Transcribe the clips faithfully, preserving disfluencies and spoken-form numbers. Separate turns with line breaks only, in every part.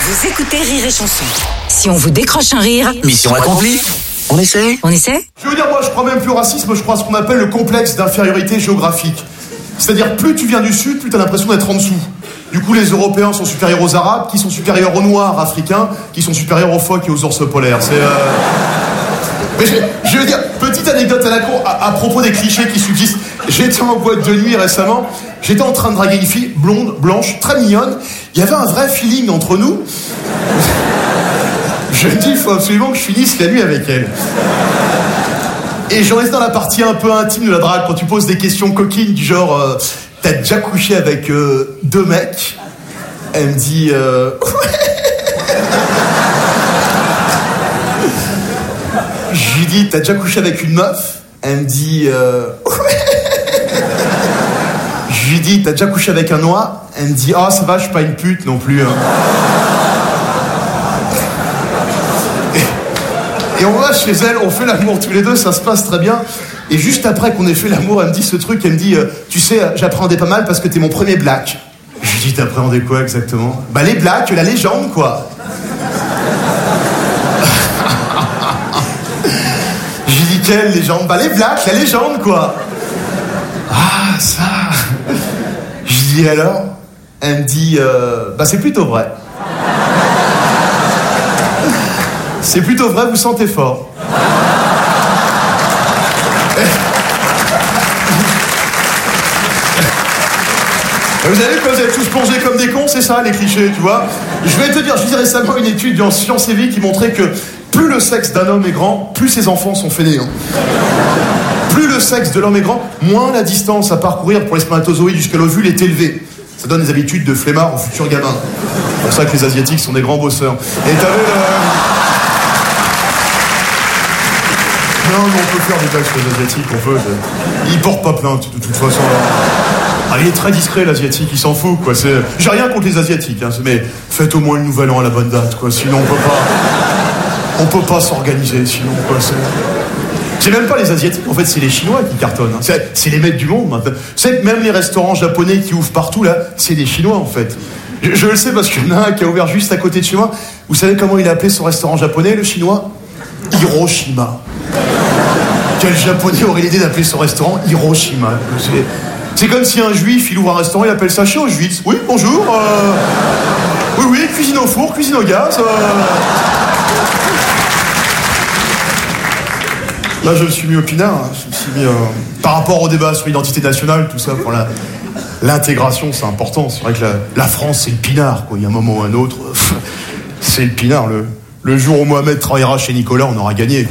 Vous écoutez Rire et Chanson. Si on vous décroche un rire,
mission accomplie. On essaie
On essaie
Je veux dire, moi, je crois même plus au racisme, je crois à ce qu'on appelle le complexe d'infériorité géographique. C'est-à-dire, plus tu viens du Sud, plus t'as l'impression d'être en dessous. Du coup, les Européens sont supérieurs aux Arabes, qui sont supérieurs aux Noirs africains, qui sont supérieurs aux phoques et aux ours polaires. C'est... Euh... Mais je, je veux dire, petite anecdote à la con, à, à propos des clichés qui subsistent. J'étais en boîte de nuit récemment, j'étais en train de draguer une fille blonde, blanche, très mignonne. Il y avait un vrai feeling entre nous. Je me dis, il faut absolument que je finisse la nuit avec elle. Et j'en reste dans la partie un peu intime de la drague, quand tu poses des questions coquines du genre euh, t'as déjà couché avec euh, deux mecs? Elle me dit euh... Je lui dis, t'as déjà couché avec une meuf? Elle me dit euh... Je lui dis, t'as déjà couché avec un noir? Elle me dit, ah, oh, ça va, je suis pas une pute non plus. Hein. Et on va chez elle, on fait l'amour tous les deux, ça se passe très bien. Et juste après qu'on ait fait l'amour, elle me dit ce truc, elle me dit, euh, tu sais, j'appréhendais pas mal parce que t'es mon premier black. Je lui dis, t'appréhendais quoi exactement? Bah les blacks, la légende quoi. Je lui dis, quelle légende? Bah les blacks, la légende quoi. Ah ça. Je lui dis alors? Elle me dit, euh, bah c'est plutôt vrai. C'est plutôt vrai, vous sentez fort. Vous avez vu que vous êtes tous plongés comme des cons, c'est ça les clichés, tu vois? Je vais te dire, je disais récemment une étude en Sciences et Vie qui montrait que plus le sexe d'un homme est grand, plus ses enfants sont fainéants. Plus le sexe de l'homme est grand, moins la distance à parcourir pour les spermatozoïdes jusqu'à l'ovule est élevée. Ça donne des habitudes de flemmard aux futurs gamins. C'est pour ça que les Asiatiques sont des grands bosseurs. Et t'avais le... Non, mais on peut faire des blagues sur les Asiatiques, on peut. Il porte pas plainte, de toute façon. Ah, il est très discret, l'Asiatique, il s'en fout, quoi. C'est... J'ai rien contre les Asiatiques, hein, mais faites au moins le nouvel an à la bonne date, quoi. Sinon, on peut pas... On peut pas s'organiser, sinon, quoi. C'est... C'est même pas les Asiatiques, en fait, c'est les Chinois qui cartonnent. Hein. C'est, c'est les maîtres du monde, maintenant. Vous savez que même les restaurants japonais qui ouvrent partout, là, c'est des Chinois, en fait. Je, je le sais parce qu'il y en a un qui a ouvert juste à côté de chez moi. Vous savez comment il a appelé son restaurant japonais, le Chinois? Hiroshima. Quel japonais aurait l'idée d'appeler son restaurant Hiroshima? C'est, c'est comme si un juif, il ouvre un restaurant, il appelle ça chez Auschwitz. Oui, bonjour. Euh... Oui, oui, cuisine au four, cuisine au gaz. Euh... Là, je me suis mis au pinard. Hein. Je me suis mis, euh... par rapport au débat sur l'identité nationale, tout ça, pour la... l'intégration, c'est important. C'est vrai que la, la France, c'est le pinard, quoi. Il y a un moment ou un autre, c'est le pinard. Le... le jour où Mohamed travaillera chez Nicolas, on aura gagné.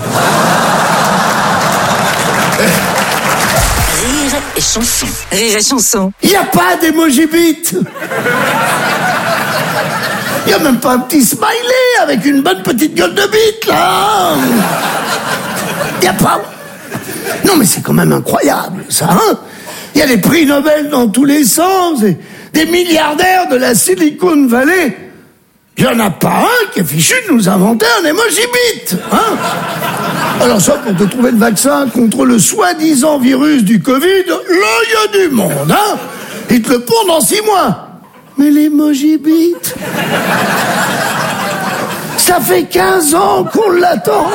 Rire et Chanson. Rire et Chanson.
Il n'y a pas d'emoji bite. Il n'y a même pas un petit smiley avec une bonne petite gueule de bite, là. Il n'y a pas. Non, mais c'est quand même incroyable, ça, hein. Il y a des prix Nobel dans tous les sens, et des milliardaires de la Silicon Valley. Il n'y en a pas un qui est fichu de nous inventer un emoji bite, hein. Alors ça, pour te trouver le vaccin contre le soi-disant virus du Covid, là, il y a du monde, hein. Ils te le pondent dans six mois. Mais l'emoji bite, ça fait quinze ans qu'on l'attend.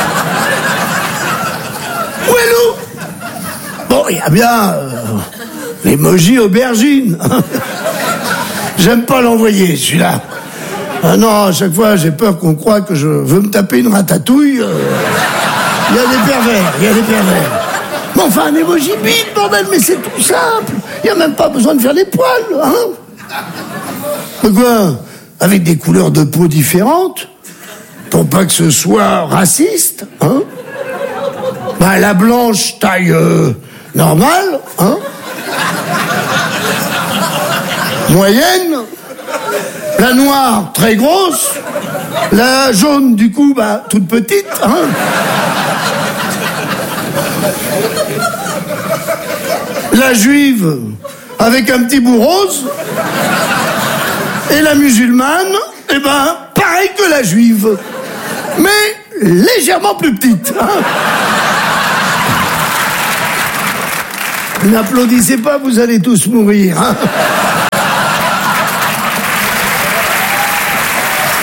Où est Lou? Bon, il y a bien euh, l'emoji aubergine. J'aime pas l'envoyer, celui-là. Ah non, à chaque fois, j'ai peur qu'on croie que je veux me taper une ratatouille. Il euh, y a des pervers, il y a des pervers. Mais enfin, un emoji bite, bordel, mais c'est tout simple. Il n'y a même pas besoin de faire les poils, hein. Mais quoi? Avec des couleurs de peau différentes? Pour pas que ce soit raciste, hein. Bah, la blanche, taille euh, normale, hein. Moyenne. La noire, très grosse. La jaune, du coup, bah, toute petite, hein. La juive, avec un petit bout rose. Et la musulmane, eh ben, pareil que la juive. Mais légèrement plus petite, hein. N'applaudissez pas, vous allez tous mourir, hein.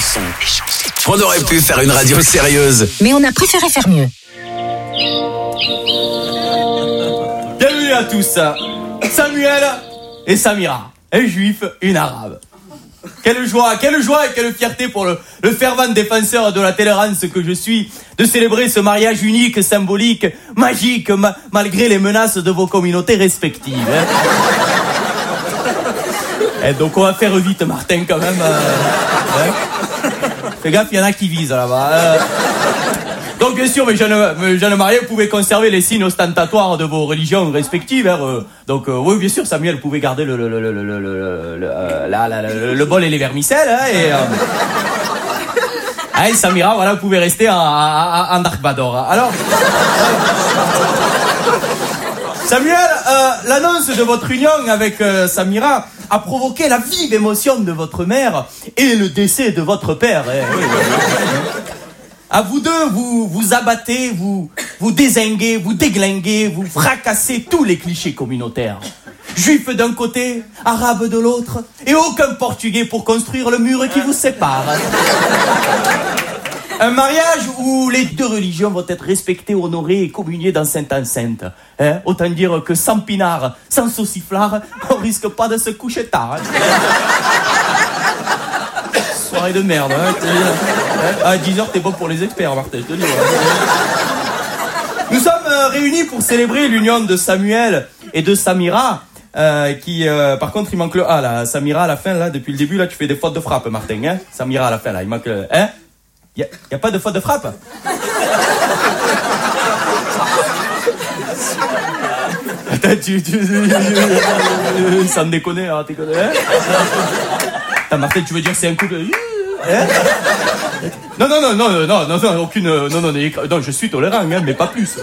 chansons. On aurait pu faire une radio sérieuse.
Mais on a préféré faire mieux.
Bienvenue à tous. Samuel et Samira, un juif, une arabe. Quelle joie, quelle joie et quelle fierté pour le, le fervent défenseur de la tolérance que je suis de célébrer ce mariage unique, symbolique, magique, ma, malgré les menaces de vos communautés respectives. Hein. Et donc on va faire vite, Martin, quand même. Euh, hein. Fais gaffe, il y en a qui visent là-bas. Euh. Donc bien sûr, mes jeunes, mes jeunes mariés, vous pouvez conserver les signes ostentatoires de vos religions respectives. Hein. Donc euh, oui, bien sûr, Samuel pouvait garder le le le le le le, le, le, euh, la, la, le, le bol et les vermicelles. Hein, et, euh... ah, et Samira, voilà, vous pouvez rester en, en, en Dark Vador. Alors, Samuel, euh, l'annonce de votre union avec euh, Samira a provoqué la vive émotion de votre mère et le décès de votre père. Hein. Oui, oui, oui. À vous deux, vous vous abattez, vous vous dézinguez, vous déglinguez, vous fracassez tous les clichés communautaires. Juif d'un côté, arabe de l'autre, et aucun portugais pour construire le mur qui vous sépare. Un mariage où les deux religions vont être respectées, honorées et communiées dans sainte enceinte. Hein? Autant dire que sans pinard, sans sauciflard, on risque pas de se coucher tard. Hein? Soirée de merde, hein, hein. À dix heures, t'es bon pour les experts, Martin, je te dis. Hein. Nous sommes euh, réunis pour célébrer l'union de Samuel et de Samira, euh, qui, euh, par contre, il manque le A, là. Samira, à la fin, là, depuis le début, là, tu fais des fautes de frappe, Martin, hein. Samira, à la fin, là, il manque le... Hein? Y a, y a pas de faute de frappe? Attends, tu... tu, tu, tu sans déconner, hein, t'es connu, hein? Attends, Martin, tu veux dire que c'est un coup de... Hein? Non, non, non, non, non, non, non, aucune... Non, non, non, je suis tolérant, hein, mais pas plus.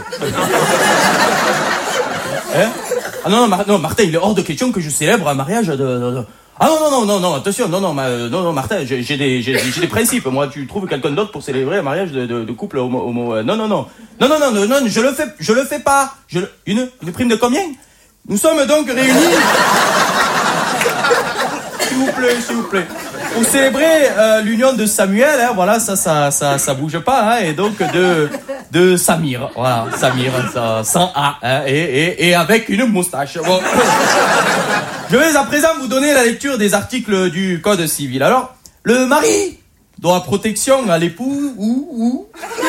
Hein? Ah non, non, Mar- non, Martin, il est hors de question que je célèbre un mariage de... de, de... Ah non, non, non, non, non, attention, non, non, ma, non, non, Martin, j'ai, j'ai, des, j'ai, j'ai des principes. Moi, tu trouves quelqu'un d'autre pour célébrer un mariage de, de, de couple homo... homo euh, non, non, non. Non, non, non, non, non, je le fais, je le fais pas. Je le... Une, une prime de combien? Nous sommes donc réunis... S'il vous plaît, s'il vous plaît. Pour célébrer euh, l'union de Samuel, hein, voilà, ça, ça, ça, ça bouge pas, hein, et donc de, de Samir, voilà, Samir, ça, sans A, hein, et, et, et avec une moustache. Bon. Je vais à présent vous donner la lecture des articles du Code civil. Alors, le mari doit protection à l'époux, ou, ou.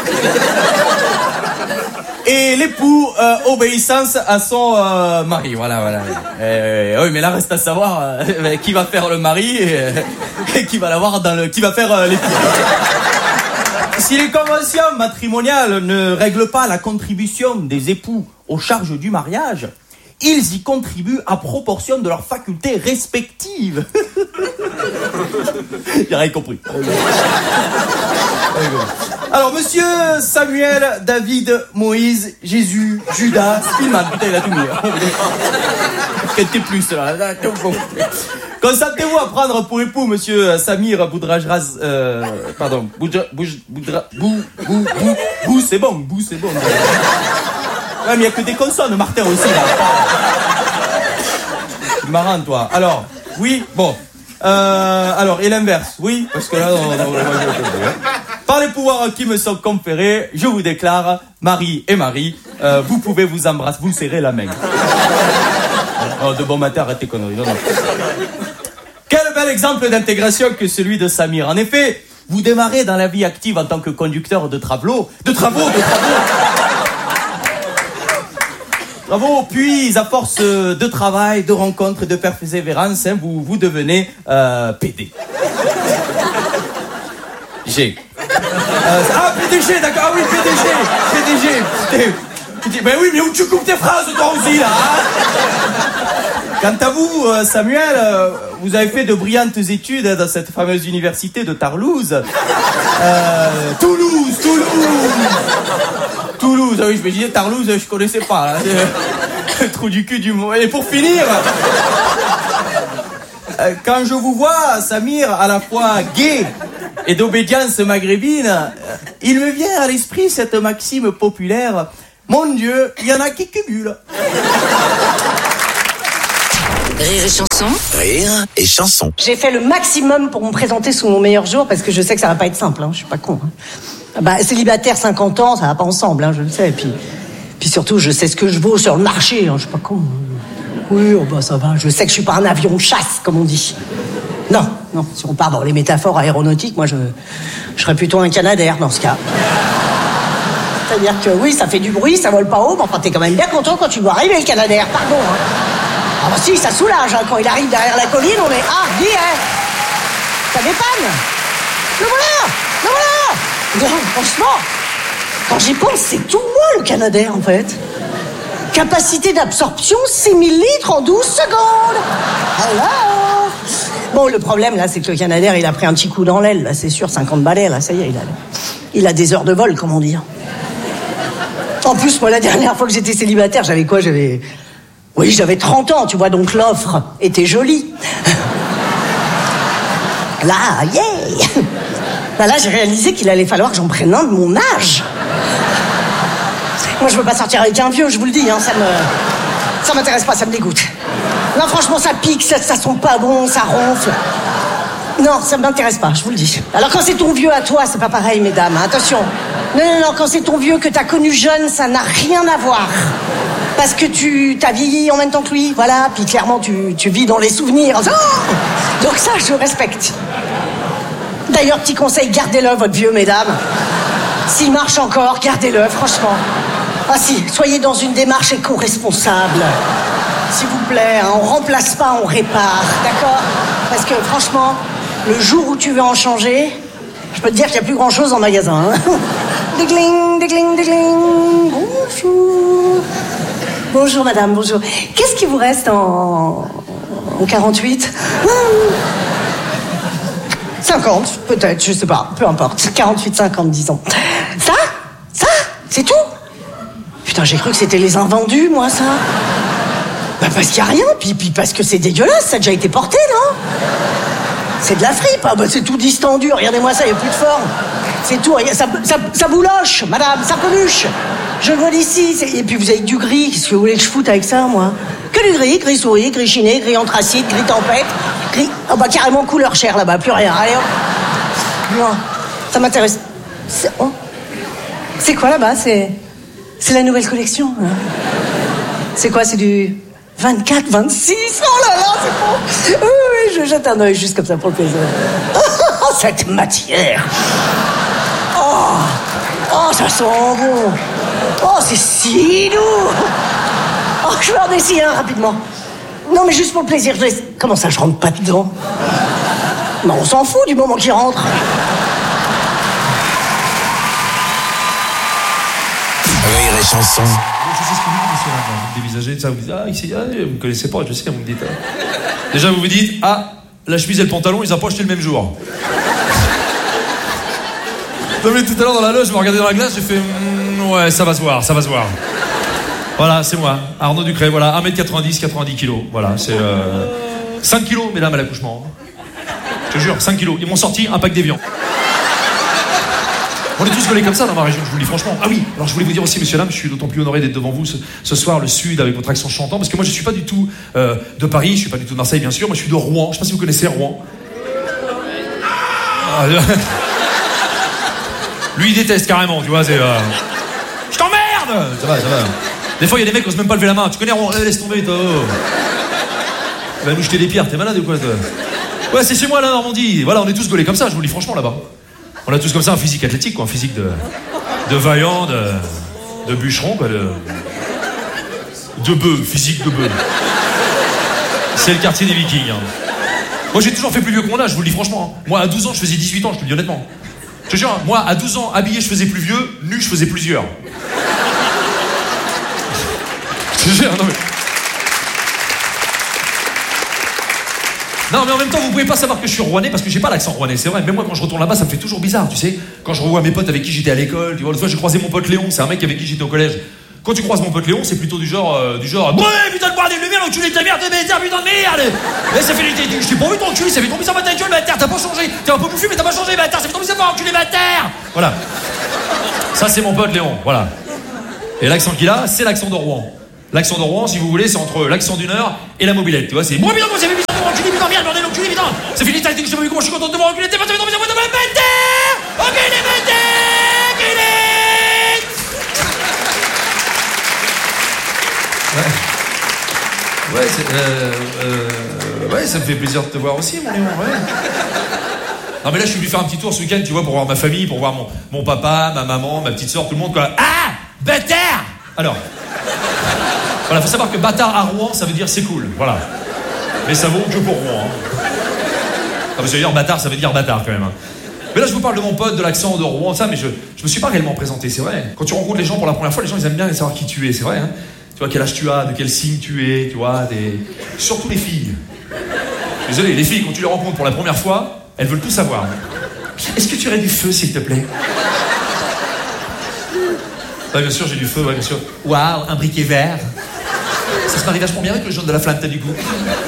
Et l'époux, euh, obéissance à son euh, mari, voilà, voilà. Euh, oui, mais là, reste à savoir euh, qui va faire le mari et, et qui va l'avoir dans le, qui va faire euh, l'époux. Si les conventions matrimoniales ne règlent pas la contribution des époux aux charges du mariage, ils y contribuent à proportion de leurs facultés respectives. J'ai rien compris. Alors, monsieur Samuel, David, Moïse, Jésus, Judas, Spilman, putain, il a tout mis. Quel t'es plus, là. Consentez-vous à prendre pour époux monsieur Samir Boudrajraz, euh, pardon, Boudra, Boudra, Boudra, Bou, Bou, Bou, Bou, c'est bon, Bou, c'est bon. Ouais, mais il n'y a que des consonnes, Martin aussi, là. C'est marrant, toi. Alors, oui, bon. Euh, alors, et l'inverse, oui, parce que là, non, non, non, moi, je le connais, hein. Par les pouvoirs qui me sont conférés, je vous déclare, Marie et Marie, euh, vous pouvez vous embrasser, vous serrez la main. Oh, de bon matin, arrête tes conneries. Non, non. Quel bel exemple d'intégration que celui de Samir. En effet, vous démarrez dans la vie active en tant que conducteur de travaux, de travaux, de travaux. Bravo, puis à force de travail, de rencontres et de persévérance, hein, vous, vous devenez euh, P D. G. Euh, ah, P D G, d'accord, ah oui, P D G, P D G. P D G. Ben oui, mais où tu coupes tes phrases, toi aussi, là, hein? Quant à vous, Samuel, vous avez fait de brillantes études dans cette fameuse université de Tarlouse. Euh, Toulouse, Toulouse Toulouse, ah oui, je me disais Tarlouse, je connaissais pas. Là. Le trou du cul du mot. Et pour finir, quand je vous vois, Samir, à la fois gay et d'obédience maghrébine, il me vient à l'esprit cette maxime populaire. Mon Dieu, il y en a qui cumulent.
Rire et chanson.
Rire et chanson.
J'ai fait le maximum pour me présenter sous mon meilleur jour parce que je sais que ça va pas être simple, hein, je suis pas con. Hein. Bah, célibataire cinquante ans, ça va pas ensemble, hein, je le sais. Et puis, puis surtout, je sais ce que je vaux sur le marché, hein, je suis pas con. Oui, oh bah ça va, je sais que je suis pas un avion de chasse, comme on dit. Non, non, si on part dans les métaphores aéronautiques, moi je, je serais plutôt un Canadair dans ce cas. C'est-à-dire que oui, ça fait du bruit, ça vole pas haut, mais enfin t'es quand même bien content quand tu vois arriver le Canadair, pardon. Hein. Ah bah si, ça soulage, hein, quand il arrive derrière la colline, on est ah, dis, hein. Ça dépanne. Le voilà, le voilà. Non, franchement, quand j'y pense, c'est tout moi le Canadair en fait. Capacité d'absorption, six mille litres en douze secondes. Alors. Bon, le problème, là, c'est que le Canadair, il a pris un petit coup dans l'aile, là, c'est sûr, cinquante balais, là, ça y est, il a, il a des heures de vol, comment dire. En plus, moi, la dernière fois que j'étais célibataire, j'avais quoi? J'avais... Oui, j'avais trente ans, tu vois, donc l'offre était jolie. Là, yeah. Bah là, j'ai réalisé qu'il allait falloir que j'en prenne un de mon âge. Moi, je veux pas sortir avec un vieux, je vous le dis, hein, ça me... Ça m'intéresse pas, ça me dégoûte. Non, franchement, ça pique, ça, ça sent pas bon, ça ronfle. Non, ça m'intéresse pas, je vous le dis. Alors, quand c'est ton vieux à toi, c'est pas pareil, mesdames, hein, attention. Non, non, non, quand c'est ton vieux que t'as connu jeune, ça n'a rien à voir. Parce que tu t'as vieilli en même temps que lui, voilà, puis clairement, tu, tu vis dans les souvenirs. Oh, donc ça, je respecte. D'ailleurs, petit conseil, gardez-le, votre vieux, mesdames. S'il marche encore, gardez-le, franchement. Ah si, soyez dans une démarche éco-responsable. S'il vous plaît, hein, on remplace pas, on répare, d'accord? Parce que franchement, le jour où tu veux en changer, je peux te dire qu'il n'y a plus grand-chose en magasin. Hein. Dégling, dégling, dégling. Bonjour. Bonjour madame, bonjour. Qu'est-ce qui vous reste en, en quarante-huit? cinquante, peut-être, je sais pas, peu importe. quarante-huit, cinquante, disons. Ça? Ça? C'est tout? Putain, j'ai cru que c'était les invendus, moi, ça. Bah, parce qu'il n'y a rien, puis, puis parce que c'est dégueulasse, ça a déjà été porté, non? C'est de la fripe, ah, bah, c'est tout distendu, regardez-moi ça, il n'y a plus de forme. C'est tout, ça, ça, ça bouloche, madame, ça peluche. Je le vois d'ici, et puis vous avez du gris, qu'est-ce que vous voulez que je foute avec ça, moi? Que du gris, gris souris, gris chiné, gris anthracite, gris tempête, gris... Oh, bah, carrément couleur chair, là-bas, plus rien, allez, hop. Non, ça m'intéresse. C'est, oh. C'est quoi, là-bas? C'est... C'est la nouvelle collection. Hein. C'est quoi? C'est du vingt-quatre, vingt-six? Oh là là, c'est bon. Oui, oui, je jette un œil juste comme ça pour le plaisir. Oh, cette matière. Oh, oh, ça sent bon. Oh, c'est si doux. Oh, je vais en essayer un rapidement. Non, mais juste pour le plaisir. Je laisse... Comment ça, je rentre pas dedans? Non, on s'en fout du moment qu'il rentre.
Rire et chanson.
Je sais ce que vous dites, monsieur, là, vous dévisagez, ça, vous dites, ah, ici, ah, vous me connaissez pas, je sais, vous me dites. Ah. Déjà, vous vous dites, ah, la chemise et le pantalon, ils ont pas acheté le même jour. Non, mais tout à l'heure, dans la loge, je me regardais dans la glace, j'ai fait, mm, ouais, ça va se voir, ça va se voir. Voilà, c'est moi, Arnaud Ducret, voilà, un mètre quatre-vingt-dix, quatre-vingt-dix kilos, voilà, c'est euh, cinq kilos, mesdames, à l'accouchement. Je te jure, cinq kilos. Ils m'ont sorti un pack d'évian. On est tous collés comme ça dans ma région, je vous le dis franchement. Ah oui, alors je voulais vous dire aussi, messieurs, dames, je suis d'autant plus honoré d'être devant vous ce, ce soir, le Sud, avec votre accent chantant, parce que moi je suis pas du tout euh, de Paris, je suis pas du tout de Marseille, bien sûr, moi je suis de Rouen, je sais pas si vous connaissez Rouen. Ah, lui il déteste carrément, tu vois, c'est... Euh... Je t'emmerde. Ça va, ça va. Des fois il y a des mecs qui osent même pas lever la main, tu connais Rouen, eh, laisse tomber, toi. Tu vas nous jeter des pierres, t'es malade ou quoi, toi? Ouais, c'est chez moi, la Normandie, voilà, on est tous gaulés comme ça, je vous le dis franchement, là-bas. On a tous comme ça un physique athlétique, quoi, un physique de, de vaillant, de, de bûcheron, quoi, de, de bœuf, physique de bœuf. C'est le quartier des Vikings. Hein. Moi, j'ai toujours fait plus vieux que mon âge, je vous le dis franchement. Hein. Moi, à douze ans, je faisais dix-huit ans, je te le dis honnêtement. Je te jure, hein, moi, à douze ans, habillé, je faisais plus vieux, nu, je faisais plusieurs. Je te jure, non mais... Non, mais en même temps, vous pouvez pas savoir que je suis rouennais parce que j'ai pas l'accent rouennais, c'est vrai. Même moi, quand je retourne là-bas, ça me fait toujours bizarre, tu sais. Quand je revois mes potes avec qui j'étais à l'école, tu vois, l'autre fois, j'ai croisé mon pote Léon, c'est un mec avec qui j'étais au collège. Quand tu croises mon pote Léon, c'est plutôt du genre, euh, du genre, ouais, putain de bordel de merde, tu l'es ta merde, putain de merde. Et ça fait les, je t'ai pourvu ton cul, ça fait tomber ça va ta gueule, bâtard, t'as pas changé. T'es un peu bouffu, mais t'as pas changé, bâtard, ça fait tomber ça va, enculé, bâtard. Voilà. Ça, c'est mon pote Léon, voilà. Et l'accent qu'il a, c'est l'accent de Rouen. L'accent de Rouen, si vous voulez, c'est entre l'accent du Nord et la mobilette. Tu vois, c'est moi, putain, moi, j'avais mis ça, mon enculé, putain, merde, bordel, enculé, putain. C'est fini, t'as été que je t'ai pas vu comment je suis content de te voir, enculé, t'es pas, t'es pas, t'es pas, t'es pas, t'es enculé, t'es Ouais, ouais, c'est, euh, euh, ouais, ça me fait plaisir de te voir aussi, mon Léon, ouais. Non, mais là, je suis venu faire un petit tour ce week-end, tu vois, pour voir ma famille, pour voir mon, mon papa, ma maman, ma petite soeur, tout le monde, quoi. Ah, bâtard. Alors, voilà, faut savoir que bâtard à Rouen, ça veut dire c'est cool, voilà. Mais ça vaut que pour Rouen. Hein. Non, parce que dire bâtard, ça veut dire bâtard quand même. Hein. Mais là, je vous parle de mon pote, de l'accent de Rouen, ça, mais je, je me suis pas réellement présenté, c'est vrai. Quand tu rencontres les gens pour la première fois, les gens, ils aiment bien savoir qui tu es, c'est vrai. Hein. Tu vois, quel âge tu as, de quel signe tu es, tu vois, des... surtout les filles. Désolé, les filles, quand tu les rencontres pour la première fois, elles veulent tout savoir. Est-ce que tu aurais du feu, s'il te plaît? Ouais, bien sûr, j'ai du feu, ouais, bien sûr. Waouh, un briquet vert. Ça se marie vachement bien avec le jaune de la flamme, t'as du goût.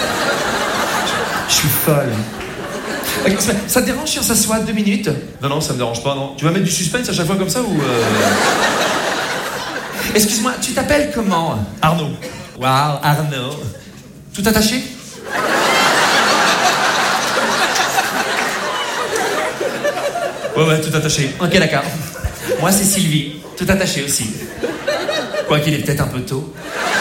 Je suis folle. Okay, ça te dérange si on s'assoit deux minutes? Non, non, ça me dérange pas, non. Tu vas mettre du suspense à chaque fois comme ça ou... Euh... Excuse-moi, tu t'appelles comment? Arnaud. Waouh, Arnaud. Tout attaché? Ouais, ouais, tout attaché. Ok, d'accord. Moi, c'est Sylvie. Tout attaché aussi. Quoi qu'il est peut-être un peu tôt.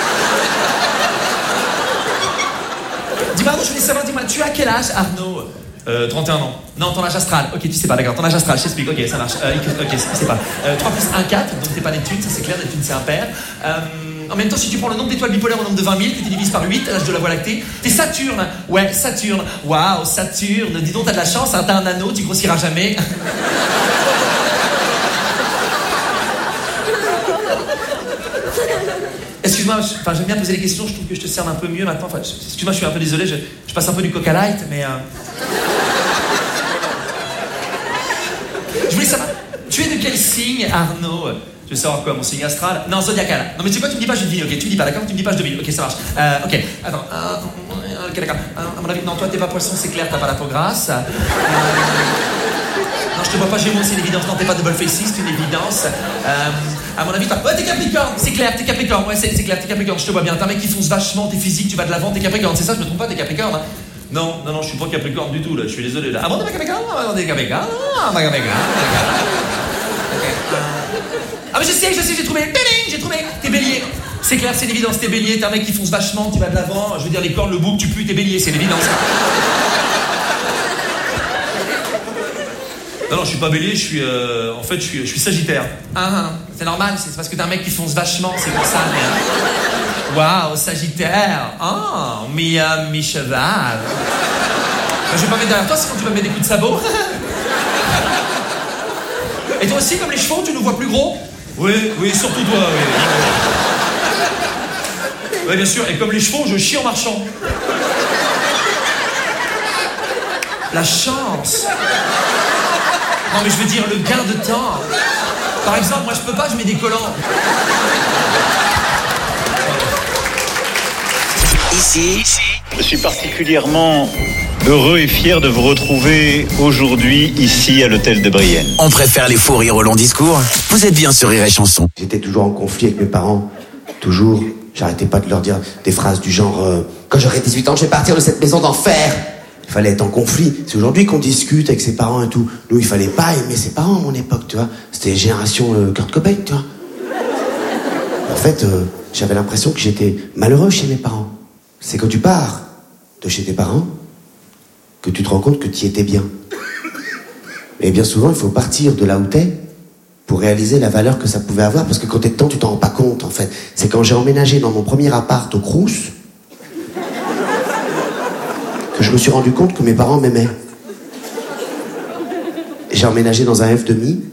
Dis-moi, Arnaud, je voulais savoir, dis-moi, tu as quel âge, Arnaud? Euh, trente et un ans. Non, ton âge astral. Ok, tu sais pas, d'accord. Ton âge astral, je t'explique. Ok, ça marche. Euh, ok, je sais pas. Euh, trois plus un, quatre. Donc, t'es pas d'études, ça c'est clair. D'études, c'est impair. Euh, en même temps, si tu prends le nombre d'étoiles bipolaires au nombre de vingt mille, que tu divises par huit, l'âge de la Voie lactée, t'es Saturne. Ouais, Saturne. Waouh, Saturne. Dis donc, t'as de la chance, hein, t'as un anneau, tu grossiras jamais. Excuse-moi, je, enfin, j'aime bien poser les questions, je trouve que je te cerne un peu mieux maintenant. Enfin, je, excuse-moi, je suis un peu désolé, je, je passe un peu du Coca Light, mais... Euh... Je voulais savoir, tu es de quel signe, Arnaud? Tu veux savoir quoi, mon signe astral? Non, zodiacal. Non, mais tu sais quoi, tu me dis pas, je devine, ok? Tu me dis pas, d'accord? Tu me dis pas, je devine, ok, ça marche. Euh, ok, attends, euh, ok, d'accord. Euh, à mon avis, non, toi, t'es pas poisson, c'est clair, t'as pas la peau grasse. Euh... Non, je te vois pas Gémeaux, c'est une évidence. Non, t'es pas double face, c'est une évidence. Euh, à mon avis, t'as... Ouais, t'es Capricorne, c'est clair, t'es Capricorne. Ouais, c'est, c'est clair, t'es Capricorne, je te vois bien. T'es un mec qui fonce vachement, t'es physique, tu vas de l'avant, t'es Capricorne. C'est ça, je me trompe pas, t'es Capricorne. Hein. Non, non, non, je suis pas Capricorne du tout, là. Je suis désolé, là. Ah bon, t'es pas Capricorne? Ah bon, t'es Capricorne? Ah, pas Capricorne. Ah, mais je sais, je sais, j'ai trouvé. J'ai trouvé. T'es Bélier. C'est clair, c'est l'évidence, t'es Bélier. T'es un mec qui fonce vachement, tu vas de l'avant. Je veux dire, les cornes, le bouc, tu pues, t'es Bélier, c'est l'évidence. Non, non, je suis pas Bélier, je suis... Euh, en fait, je suis, je suis Sagittaire. Ah, ah, c'est normal, c'est parce que t'es un mec qui fonce vachement, c'est pour ça, mais... Waouh, Sagittaire. Oh, mi, euh, mi cheval. Je vais pas mettre derrière toi, sinon tu vas me mettre des coups de sabot. Et toi aussi, comme les chevaux, tu nous vois plus gros? Oui, oui, surtout toi, oui. Oui, bien sûr, et comme les chevaux, je chie en marchant. La chance. Non, mais je veux dire, le gain de temps. Par exemple, moi, je peux pas, je mets des collants.
Ici,
je suis particulièrement heureux et fier de vous retrouver aujourd'hui ici à l'hôtel de Brienne.
On préfère les faux rires au long discours. Vous êtes bien sur Rire et Chanson.
J'étais toujours en conflit avec mes parents. Toujours. J'arrêtais pas de leur dire des phrases du genre euh, quand j'aurai dix-huit ans, je vais partir de cette maison d'enfer. Il fallait être en conflit. C'est aujourd'hui qu'on discute avec ses parents et tout. Nous, il fallait pas aimer ses parents à mon époque, tu vois. C'était génération euh, Kurt Cobain, tu vois. En fait, euh, j'avais l'impression que j'étais malheureux chez mes parents. C'est quand tu pars de chez tes parents que tu te rends compte que tu y étais bien. Et bien souvent, il faut partir de là où t'es pour réaliser la valeur que ça pouvait avoir, parce que quand t'es dedans, tu t'en rends pas compte, en fait. C'est quand j'ai emménagé dans mon premier appart au Crous que je me suis rendu compte que mes parents m'aimaient. J'ai emménagé dans un F demi.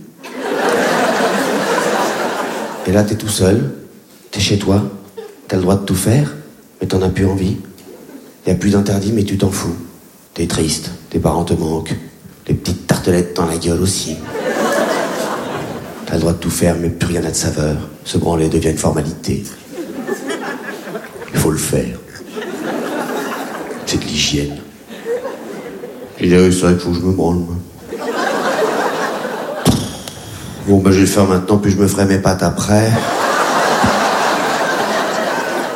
Et là, t'es tout seul, t'es chez toi, t'as le droit de tout faire, mais t'en as plus envie. Y a plus d'interdit, mais tu t'en fous. T'es triste, tes parents te manquent, les petites tartelettes dans la gueule aussi. T'as le droit de tout faire, mais plus rien n'a de saveur. Se branler devient une formalité. Il faut le faire. C'est de l'hygiène. J'ai dit, oui, c'est vrai qu'il faut que je me branle, moi. Bon, ben, je vais le faire maintenant, puis je me ferai mes pattes après.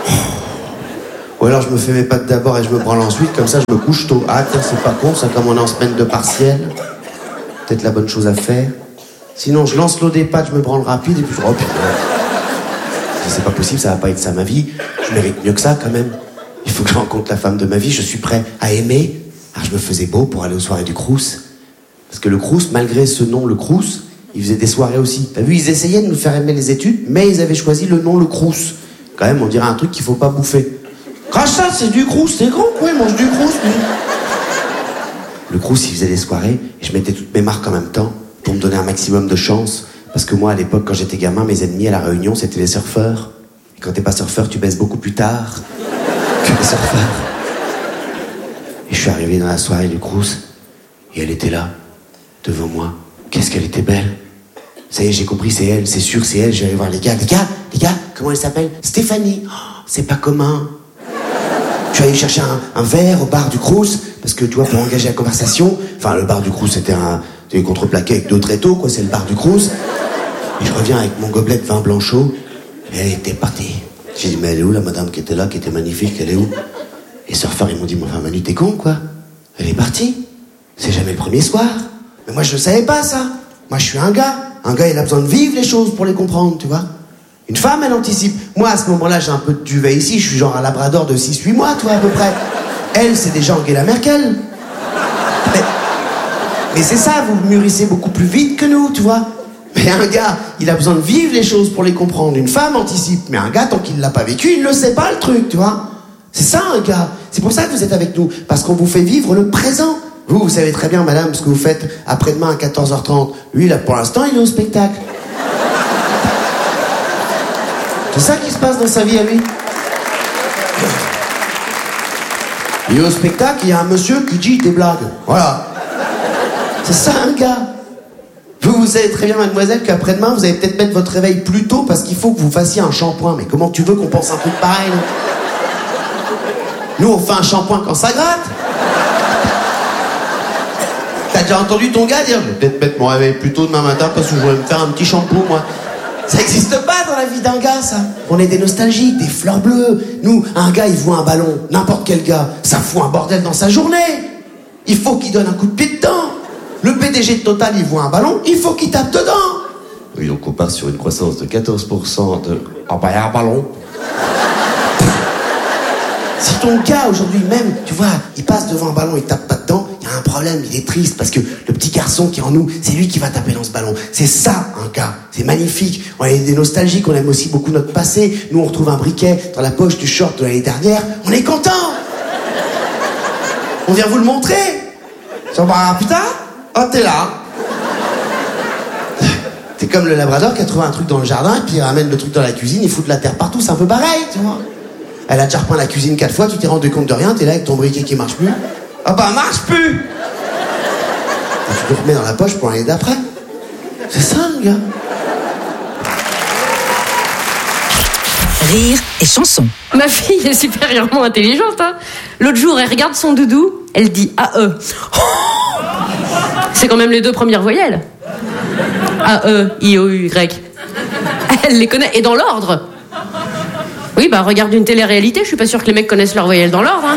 Ou alors je me fais mes pattes d'abord et je me branle ensuite, comme ça je me couche tôt. Ah tiens, c'est pas con, ça, comme on est en semaine de partiel. Peut-être la bonne chose à faire. Sinon, je lance l'eau des pattes, je me branle rapide et puis je... Oh putain. C'est pas possible, ça va pas être ça ma vie. Je mérite mieux que ça quand même. Il faut que je rencontre la femme de ma vie, je suis prêt à aimer. Alors je me faisais beau pour aller aux soirées du Crous. Parce que le Crous, malgré ce nom, le Crous, ils faisaient des soirées aussi. T'as vu, ils essayaient de nous faire aimer les études, mais ils avaient choisi le nom, le Crous. Quand même, on dirait un truc qu'il faut pas bouffer. Crache ça, c'est du Crous, c'est grand, quoi, il mange du Crous, lui. Le Crous, il faisait des soirées, et je mettais toutes mes marques en même temps, pour me donner un maximum de chance. Parce que moi, à l'époque, quand j'étais gamin, mes ennemis à la Réunion, c'était les surfeurs. Et quand t'es pas surfeur, tu baisses beaucoup plus tard que les surfeurs. Et je suis arrivé dans la soirée du Crous, et elle était là, devant moi. Qu'est-ce qu'elle était belle. Ça y est, j'ai compris, c'est elle, c'est sûr, c'est elle. J'allais voir les gars. Les gars, les gars, comment elle s'appelle? Stéphanie. Oh, c'est pas commun. Je suis allé chercher un, un verre au bar du Crous, parce que, tu vois, pour engager la conversation, enfin, le bar du Crous, c'était un, c'était contreplaqué avec deux tréteaux, quoi, c'est le bar du Crous. Et je reviens avec mon gobelet de vin blanc chaud, et elle était partie. J'ai dit, mais elle est où, la madame qui était là, qui était magnifique, elle est où? Les surfeurs, ils m'ont dit, mais enfin, Manu, t'es con, quoi. Elle est partie. C'est jamais le premier soir. Mais moi, je ne savais pas, ça. Moi, je suis un gars. Un gars, il a besoin de vivre les choses pour les comprendre, tu vois. Une femme, elle anticipe. Moi, à ce moment-là, j'ai un peu de duvet ici. Je suis genre un labrador de six huit mois, toi, à peu près. Elle, c'est déjà Angela Merkel. Mais, mais c'est ça, vous mûrissez beaucoup plus vite que nous, tu vois. Mais un gars, il a besoin de vivre les choses pour les comprendre. Une femme anticipe. Mais un gars, tant qu'il ne l'a pas vécu, il ne le sait pas, le truc, tu vois. C'est ça, un gars. C'est pour ça que vous êtes avec nous. Parce qu'on vous fait vivre le présent. Vous, vous savez très bien, madame, ce que vous faites après-demain à quatorze heures trente. Lui, là, pour l'instant, il est au spectacle. C'est ça qui se passe dans sa vie à lui. Il est au spectacle, il y a un monsieur qui dit des blagues. Voilà. C'est ça, un gars. Vous, vous savez très bien, mademoiselle, qu'après-demain, vous allez peut-être mettre votre réveil plus tôt parce qu'il faut que vous fassiez un shampoing. Mais comment tu veux qu'on pense un truc pareil, là? Nous, on fait un shampoing quand ça gratte. T'as déjà entendu ton gars dire, je vais peut-être mettre mon réveil plus tôt demain matin parce que je voulais me faire un petit shampoing, moi. Ça n'existe pas dans la vie d'un gars, ça. On est des nostalgiques, des fleurs bleues. Nous, un gars, il voit un ballon, n'importe quel gars, ça fout un bordel dans sa journée. Il faut qu'il donne un coup de pied dedans. Le P D G de Total, il voit un ballon, il faut qu'il tape dedans. Oui, donc on part sur une croissance de quatorze pour cent de... Oh, bah, il y a un ballon. Si ton gars, aujourd'hui même, tu vois, il passe devant un ballon, il tape pas dedans, il y a un problème, il est triste, parce que le petit garçon qui est en nous, c'est lui qui va taper dans ce ballon. C'est ça, un gars. C'est magnifique. On est des nostalgiques, on aime aussi beaucoup notre passé. Nous, on retrouve un briquet dans la poche du short de l'année dernière. On est content. On vient vous le montrer. Genre, bah, putain, oh, t'es là. T'es comme le labrador qui a trouvé un truc dans le jardin, et puis il ramène le truc dans la cuisine, il fout de la terre partout, c'est un peu pareil, tu vois. Elle a déjà repeint la cuisine quatre fois, tu t'es rendu compte de rien, t'es là avec ton briquet qui marche plus. Ah bah, marche plus. Et tu te remets dans la poche pour l'année d'après. C'est ça, le gars.
Rire et chanson.
Ma fille est supérieurement intelligente, hein. L'autre jour, elle regarde son doudou, elle dit A E. C'est quand même les deux premières voyelles. A E, I O U, Y. Elle les connaît, et dans l'ordre. Oui, bah regarde une télé-réalité, je suis pas sûre que les mecs connaissent leurs voyelles dans l'ordre, hein.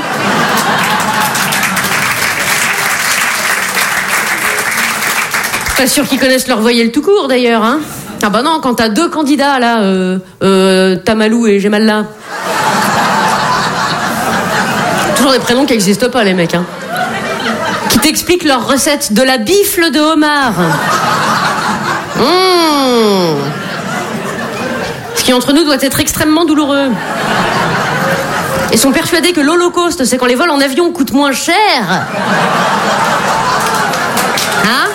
Pas sûr qu'ils connaissent leurs voyelles tout court, d'ailleurs, hein. Ah bah non, quand t'as deux candidats, là, euh, euh, Tamalou et Gemalla. Toujours des prénoms qui n'existent pas, les mecs, hein. Qui t'expliquent leur recette de la bifle de homard. Mmh. Ce qui, entre nous, doit être extrêmement douloureux. Ils sont persuadés que l'Holocauste, c'est quand les vols en avion coûtent moins cher. Hein?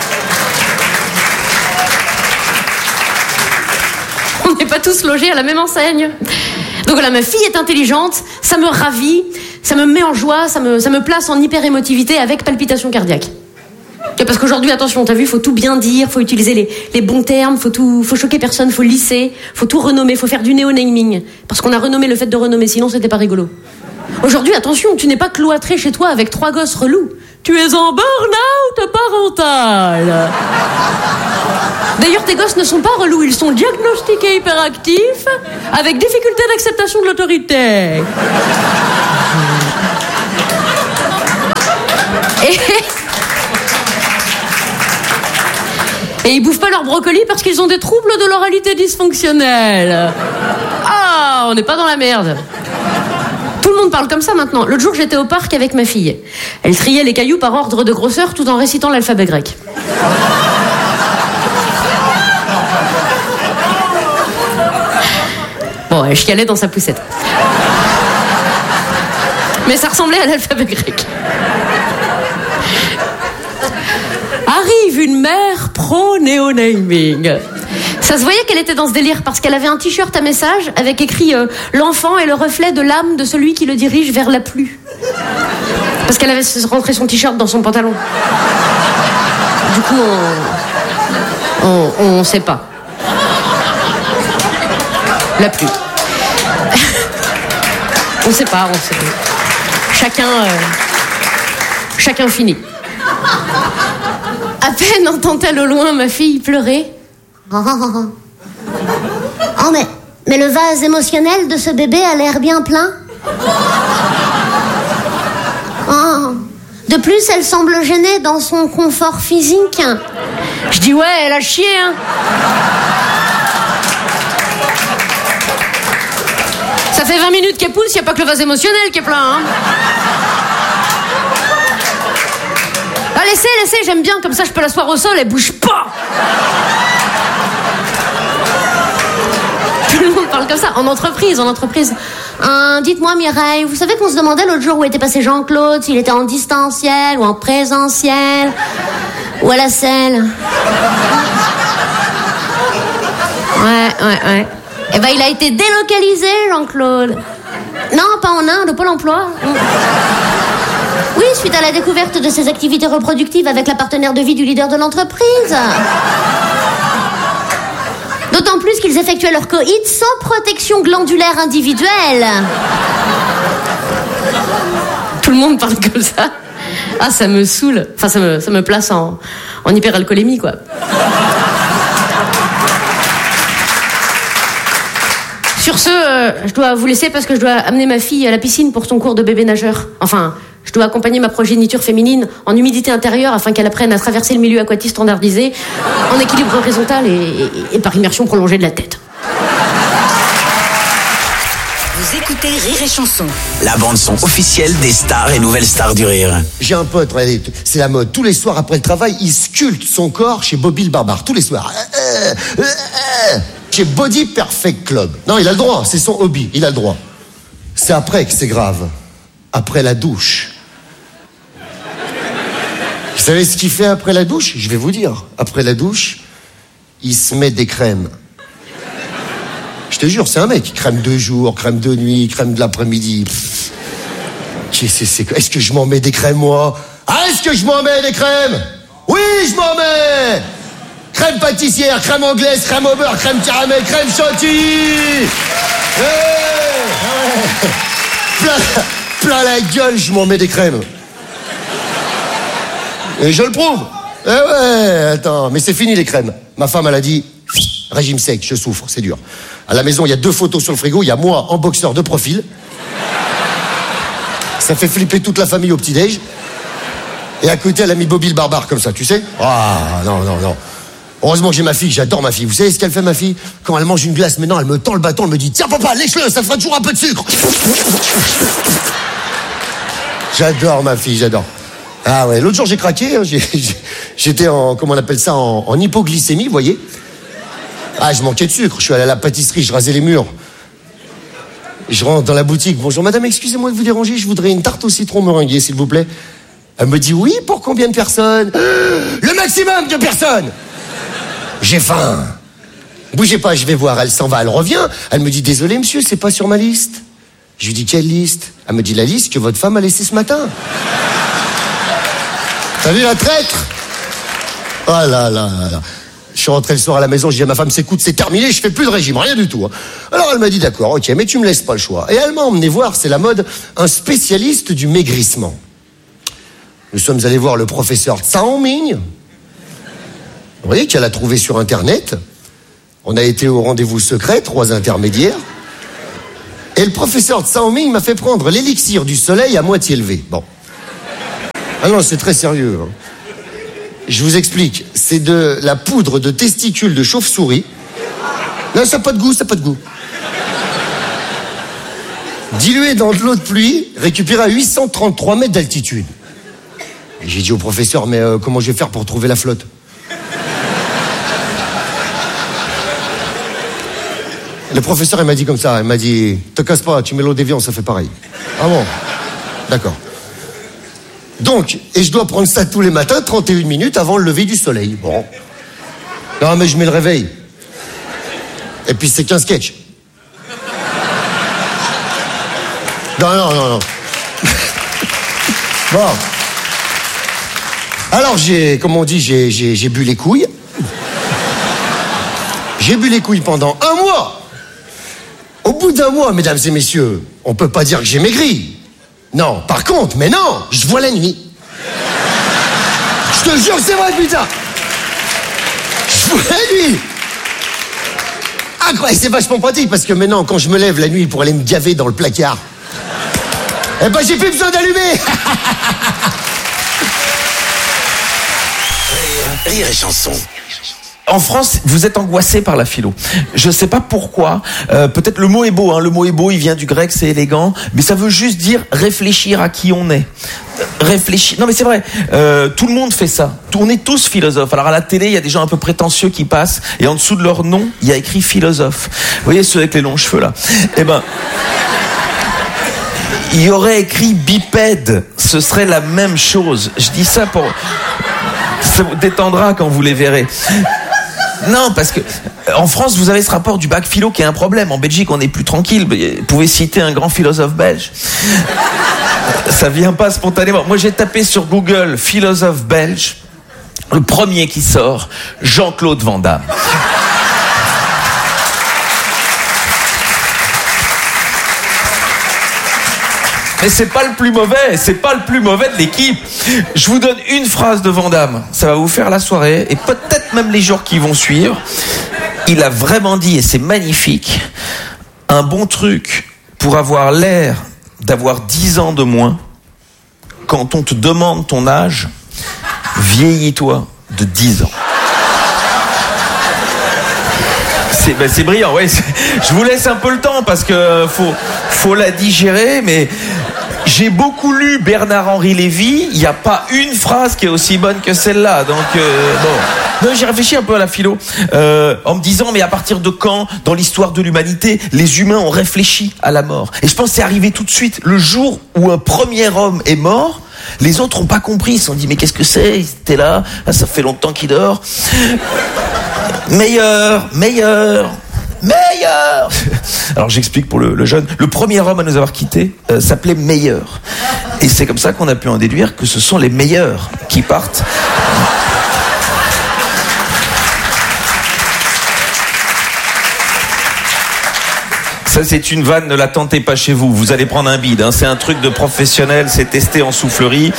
On n'est pas tous logés à la même enseigne. Donc voilà, ma fille est intelligente, ça me ravit, ça me met en joie, ça me, ça me place en hyper-émotivité avec palpitation cardiaque. Et parce qu'aujourd'hui, attention, t'as vu, faut tout bien dire, faut utiliser les, les bons termes, faut tout, faut choquer personne, faut lisser, faut tout renommer, faut faire du néo-naming. Parce qu'on a renommé le fait de renommer, sinon c'était pas rigolo. Aujourd'hui, attention, tu n'es pas cloîtré chez toi avec trois gosses relous. Tu es en burn-out parental. D'ailleurs, tes gosses ne sont pas relous, ils sont diagnostiqués hyperactifs, avec difficulté d'acceptation de l'autorité. Et... Et ils bouffent pas leur brocoli parce qu'ils ont des troubles de l'oralité dysfonctionnelle. Ah, on n'est pas dans la merde. Tout le monde parle comme ça maintenant. L'autre jour, j'étais au parc avec ma fille. Elle triait les cailloux par ordre de grosseur tout en récitant l'alphabet grec. Bon, elle chialait dans sa poussette. Mais ça ressemblait à l'alphabet grec. Arrive une mère pro-néo-naming. Ça se voyait qu'elle était dans ce délire parce qu'elle avait un t-shirt à message avec écrit euh, « L'enfant est le reflet de l'âme de celui qui le dirige vers la pluie ». Parce qu'elle avait rentré son t-shirt dans son pantalon. Du coup, on... On, on sait pas. La pluie. On sait pas, on sait pas. Chacun... Euh... Chacun finit. À peine entend-elle au loin ma fille pleurer.
Oh, oh, oh. Oh, mais, mais le vase émotionnel de ce bébé a l'air bien plein. Oh. De plus, elle semble gênée dans son confort physique.
Je dis ouais, elle a chié, hein. Ça fait vingt minutes qu'elle pousse, y a pas que le vase émotionnel qui est plein, hein. Ah, laissez, laissez, j'aime bien, comme ça je peux l'asseoir au sol, elle bouge pas. Tout le monde parle comme ça, en entreprise, en entreprise.
Euh, dites-moi Mireille, vous savez qu'on se demandait l'autre jour où était passé Jean-Claude, s'il était en distanciel ou en présentiel, ou à la selle.
Ouais, ouais, ouais.
Eh ben il a été délocalisé, Jean-Claude. Non, pas en Inde, au Pôle emploi. Oui, suite à la découverte de ses activités reproductives avec la partenaire de vie du leader de l'entreprise. D'autant plus qu'ils effectuaient leur coït sans protection glandulaire individuelle.
Tout le monde parle comme ça. Ah, ça me saoule. Enfin, ça me, ça me place en, en hyperalcoolémie, quoi. Sur ce, euh, je dois vous laisser parce que je dois amener ma fille à la piscine pour son cours de bébé nageur. Enfin, je dois accompagner ma progéniture féminine en humidité intérieure afin qu'elle apprenne à traverser le milieu aquatique standardisé en équilibre horizontal et, et, et par immersion prolongée de la tête.
Vous écoutez Rire et Chanson.
La bande-son officielle des stars et nouvelles stars du rire.
J'ai un pote, regardez, c'est la mode. Tous les soirs après le travail, il sculpte son corps chez Bobby le Barbare. Tous les soirs. Euh, euh, euh, chez Body Perfect Club. Non, il a le droit, c'est son hobby, il a le droit. C'est après que c'est grave. Après la douche. Vous savez ce qu'il fait après la douche? Je vais vous dire. Après la douche, il se met des crèmes. Je te jure, c'est un mec. Crème de jour, crème de nuit, crème de l'après-midi. Qu'est-ce que c'est? Est-ce que je m'en mets des crèmes, moi? Ah, est-ce que je m'en mets des crèmes? Oui, je m'en mets! Crème pâtissière, crème anglaise, crème au beurre, crème caramel, crème chantilly. Hey, hey. Plein, plein la gueule, je m'en mets des crèmes. Et je le prouve. Eh ouais, attends, mais c'est fini les crèmes. Ma femme, elle a dit, régime sec, je souffre, c'est dur. À la maison, il y a deux photos sur le frigo, il y a moi en boxeur de profil. Ça fait flipper toute la famille au petit-déj. Et à côté, elle a mis Bobby le Barbare comme ça, tu sais. Ah, non, non, non. Heureusement que j'ai ma fille, j'adore ma fille. Vous savez ce qu'elle fait, ma fille? Quand elle mange une glace, maintenant, elle me tend le bâton, elle me dit, tiens, papa, lèche-le, ça fera toujours un peu de sucre. J'adore ma fille, j'adore. Ah ouais, l'autre jour, j'ai craqué, hein, j'ai, j'étais en, comment on appelle ça, en, en hypoglycémie, vous voyez. Ah, je manquais de sucre, je suis allé à la pâtisserie, je rasais les murs. Je rentre dans la boutique, bonjour madame, excusez-moi de vous déranger, je voudrais une tarte au citron meringuée, s'il vous plaît. Elle me dit, oui, pour combien de personnes? Le maximum de personnes. J'ai faim. Bougez pas, je vais voir. Elle s'en va, elle revient. Elle me dit, désolé monsieur, c'est pas sur ma liste. Je lui dis, quelle liste? Elle me dit, la liste que votre femme a laissée ce matin. T'as vu la traître? Oh là là là là. Je suis rentré le soir à la maison, je dis à ma femme, c'est écoute, c'est terminé, je fais plus de régime, rien du tout. Hein. Alors elle m'a dit, d'accord, ok, mais tu me laisses pas le choix. Et elle m'a emmené voir, c'est la mode, un spécialiste du maigrissement. Nous sommes allés voir le professeur Tsao Ming. Vous voyez qu'elle a trouvé sur Internet. On a été au rendez-vous secret, trois intermédiaires. Et le professeur Tsao Ming m'a fait prendre l'élixir du soleil à moitié levé. Bon. Ah non, c'est très sérieux. Hein. Je vous explique. C'est de la poudre de testicules de chauve-souris. Non, ça n'a pas de goût, ça n'a pas de goût. Dilué dans de l'eau de pluie, récupéré à huit cent trente-trois mètres d'altitude. Et j'ai dit au professeur, mais euh, comment je vais faire pour trouver la flotte? Le professeur, il m'a dit comme ça, il m'a dit, te casse pas, tu mets l'eau d'évian, ça fait pareil. Ah bon? D'accord. Donc, et je dois prendre ça tous les matins, trente et une minutes avant le lever du soleil. Bon. Non, mais je mets le réveil. Et puis c'est qu'un sketch. Non, non, non, non. Bon. Alors j'ai, comme on dit, j'ai, j'ai, j'ai bu les couilles. J'ai bu les couilles pendant un mois. Au bout d'un mois, mesdames et messieurs, on peut pas dire que j'ai maigri. Non, par contre, mais non, je vois la nuit. Je te jure que c'est vrai, putain. Je vois la nuit. Ah quoi, c'est vachement pratique parce que maintenant, quand je me lève la nuit pour aller me gaver dans le placard, eh ben j'ai plus besoin d'allumer.
Rire et chanson.
En France, vous êtes angoissé par la philo. Je sais pas pourquoi. Euh, peut-être le mot est beau. Hein. Le mot est beau, il vient du grec, c'est élégant. Mais ça veut juste dire réfléchir à qui on est. Réfléchir. Non, mais c'est vrai. Euh, tout le monde fait ça. On est tous philosophes. Alors à la télé, il y a des gens un peu prétentieux qui passent. Et en dessous de leur nom, il y a écrit philosophe. Vous voyez ceux avec les longs cheveux là. Eh ben, il y aurait écrit bipède. Ce serait la même chose. Je dis ça pour... Ça vous détendra quand vous les verrez. Non, parce que en France, vous avez ce rapport du bac philo qui est un problème. En Belgique, on est plus tranquille. Vous pouvez citer un grand philosophe belge. Ça vient pas spontanément. Moi, j'ai tapé sur Google philosophe belge. Le premier qui sort, Jean-Claude Van Damme. Mais c'est pas le plus mauvais, c'est pas le plus mauvais de l'équipe. Je vous donne une phrase de Van Damme, ça va vous faire la soirée, et peut-être même les jours qui vont suivre. Il a vraiment dit, et c'est magnifique, un bon truc pour avoir l'air d'avoir dix ans de moins, quand on te demande ton âge, vieillis-toi de dix ans. C'est, ben c'est brillant, ouais. C'est, je vous laisse un peu le temps parce que faut, faut la digérer, mais j'ai beaucoup lu Bernard-Henri Lévy. Il n'y a pas une phrase qui est aussi bonne que celle-là. Donc, euh, bon. Non, j'ai réfléchi un peu à la philo euh, en me disant, mais à partir de quand, dans l'histoire de l'humanité, les humains ont réfléchi à la mort? Et je pense que c'est arrivé tout de suite. Le jour où un premier homme est mort, les autres n'ont pas compris. Ils se sont dit, mais qu'est-ce que c'est? Ils étaient là, ah, ça fait longtemps qu'il dort. Meilleur, meilleur, meilleur. Alors j'explique pour le, le jeune. Le premier homme à nous avoir quittés euh, s'appelait Meilleur. Et c'est comme ça qu'on a pu en déduire que ce sont les meilleurs qui partent. Ça, c'est une vanne, ne la tentez pas chez vous. Vous allez prendre un bide. Hein. C'est un truc de professionnel, c'est testé en soufflerie.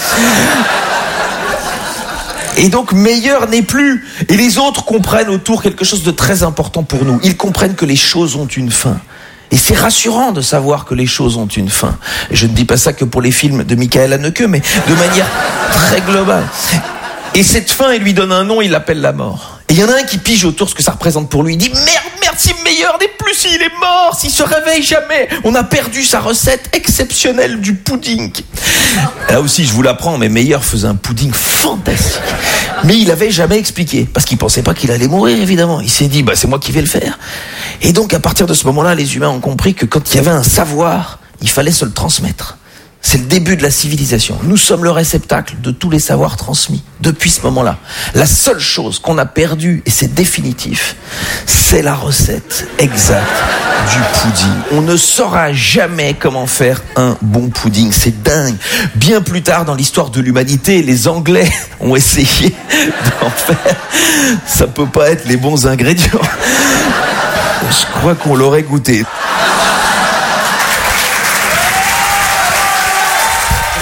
Et donc, meilleur n'est plus. Et les autres comprennent autour quelque chose de très important pour nous. Ils comprennent que les choses ont une fin. Et c'est rassurant de savoir que les choses ont une fin. Et je ne dis pas ça que pour les films de Michael Haneke, mais de manière très globale. Et cette fin, il lui donne un nom, il l'appelle la mort. Et il y en a un qui pige autour ce que ça représente pour lui. Il dit, merde, merde, si Meilleur n'est plus, s'il est mort, s'il se réveille jamais, on a perdu sa recette exceptionnelle du pudding. Là aussi, je vous l'apprends, mais Meilleur faisait un pudding fantastique. Mais il avait jamais expliqué, parce qu'il pensait pas qu'il allait mourir, évidemment. Il s'est dit, bah, c'est moi qui vais le faire. Et donc, à partir de ce moment-là, les humains ont compris que quand il y avait un savoir, il fallait se le transmettre. C'est le début de la civilisation. Nous sommes le réceptacle de tous les savoirs transmis depuis ce moment-là. La seule chose qu'on a perdue, et c'est définitif, c'est la recette exacte du pudding. On ne saura jamais comment faire un bon pudding. C'est dingue. Bien plus tard dans l'histoire de l'humanité, les Anglais ont essayé d'en faire. Ça peut pas être les bons ingrédients. Je crois qu'on l'aurait goûté.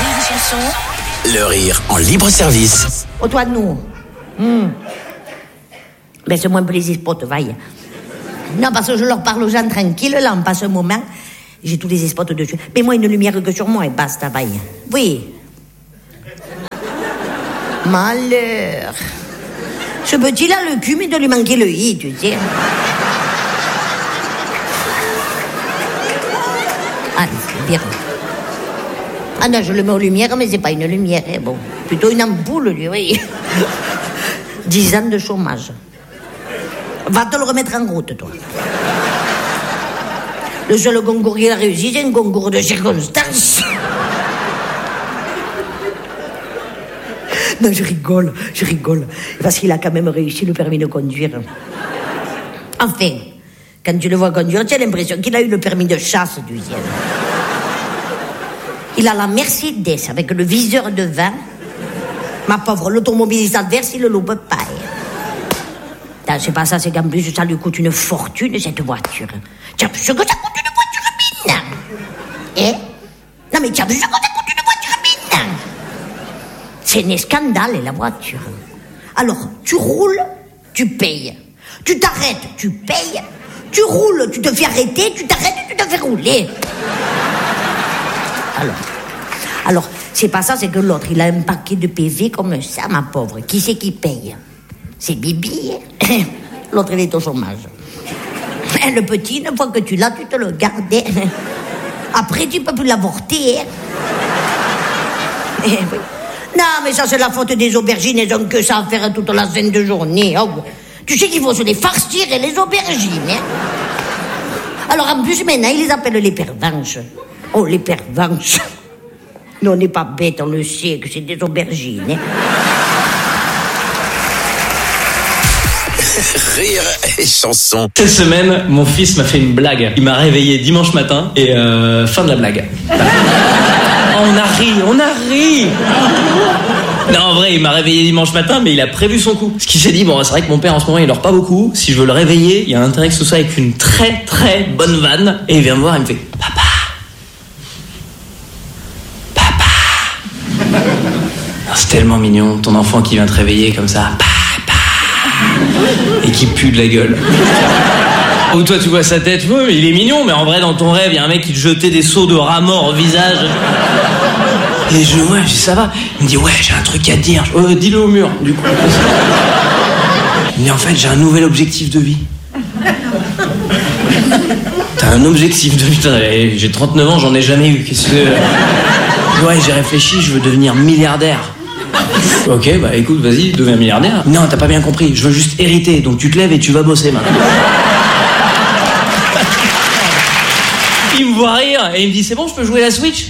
Le rire en libre service.
Au toit de nous. Mmh.
Baisse-moi un peu les spots, vaille. Non, parce que je leur parle aux gens tranquilles, là, on passe un moment. J'ai tous les spots dessus. Mets-moi une lumière que sur moi et basta, vaille. Oui. Malheur. Ce petit-là, le cul, mais de lui manquer le i, tu sais. Ah, c'est bien. Ah non, je le mets aux lumières, mais c'est pas une lumière, hein, bon. Plutôt une ampoule, lui, oui. Dix ans de chômage. Va te le remettre en route, toi. Le seul concours qu'il a réussi, c'est un concours de circonstances. Non, je rigole, je rigole. Parce qu'il a quand même réussi le permis de conduire. Enfin, quand tu le vois conduire, tu as l'impression qu'il a eu le permis de chasse, tu sais. Il a la Mercedes avec le viseur devant. Ma pauvre, l'automobiliste adverse, il le loupe pas. Non, c'est pas ça, c'est qu'en plus, ça lui coûte une fortune, cette voiture. Tu as vu ce que ça coûte une voiture, Mina? Eh? Non, mais tu as vu ce que ça coûte une voiture, Mina? C'est un scandale, la voiture. Alors, tu roules, tu payes. Tu t'arrêtes, tu payes. Tu roules, tu te fais arrêter. Tu t'arrêtes, tu te fais rouler. Alors, alors c'est pas ça, c'est que l'autre, il a un paquet de P V comme ça, ma pauvre. Qui c'est qui paye? C'est Bibi. L'autre, il est au chômage. Le petit, une fois que tu l'as, tu te le gardes. Après, tu peux plus l'avorter. Eh oui. Non, mais ça, c'est la faute des aubergines. Elles ont que ça à faire toute la sainte journée. Oh, tu sais qu'il faut se les farcir, les aubergines. Hein. Alors, en plus, maintenant, ils les appellent les pervenches. Oh, les pervenches. Nous, on n'est pas bêtes, on le sait, que c'est des aubergines. Hein.
Rire et chanson.
Cette semaine, mon fils m'a fait une blague. Il m'a réveillé dimanche matin et euh, fin de la blague. On a ri, on a ri. Non, en vrai, il m'a réveillé dimanche matin, mais il a prévu son coup. Ce qu'il s'est dit, bon, c'est vrai que mon père, en ce moment, il dort pas beaucoup. Si je veux le réveiller, il y a intérêt que ce soit avec une très, très bonne vanne. Et il vient me voir, il me fait « Papa, papa. » C'est tellement mignon, ton enfant qui vient te réveiller comme ça. Papa. Et qui pue de la gueule. Ou toi, tu vois sa tête, ouais, il est mignon, mais en vrai, dans ton rêve, il y a un mec qui te jetait des seaux de rats morts au visage. Et je, ouais, je, ça va. Il me dit, ouais, j'ai un truc à te dire. Je, euh, dis-le au mur, du coup. Il me dit, en fait, j'ai un nouvel objectif de vie. T'as un objectif de vie? Putain, j'ai trente-neuf ans, j'en ai jamais eu. Qu'est-ce que... Ouais, j'ai réfléchi, je veux devenir milliardaire. Ok, bah écoute, vas-y, deviens milliardaire. Non, t'as pas bien compris, je veux juste hériter, donc tu te lèves et tu vas bosser maintenant. Il me voit rire et il me dit, c'est bon, je peux jouer à la Switch?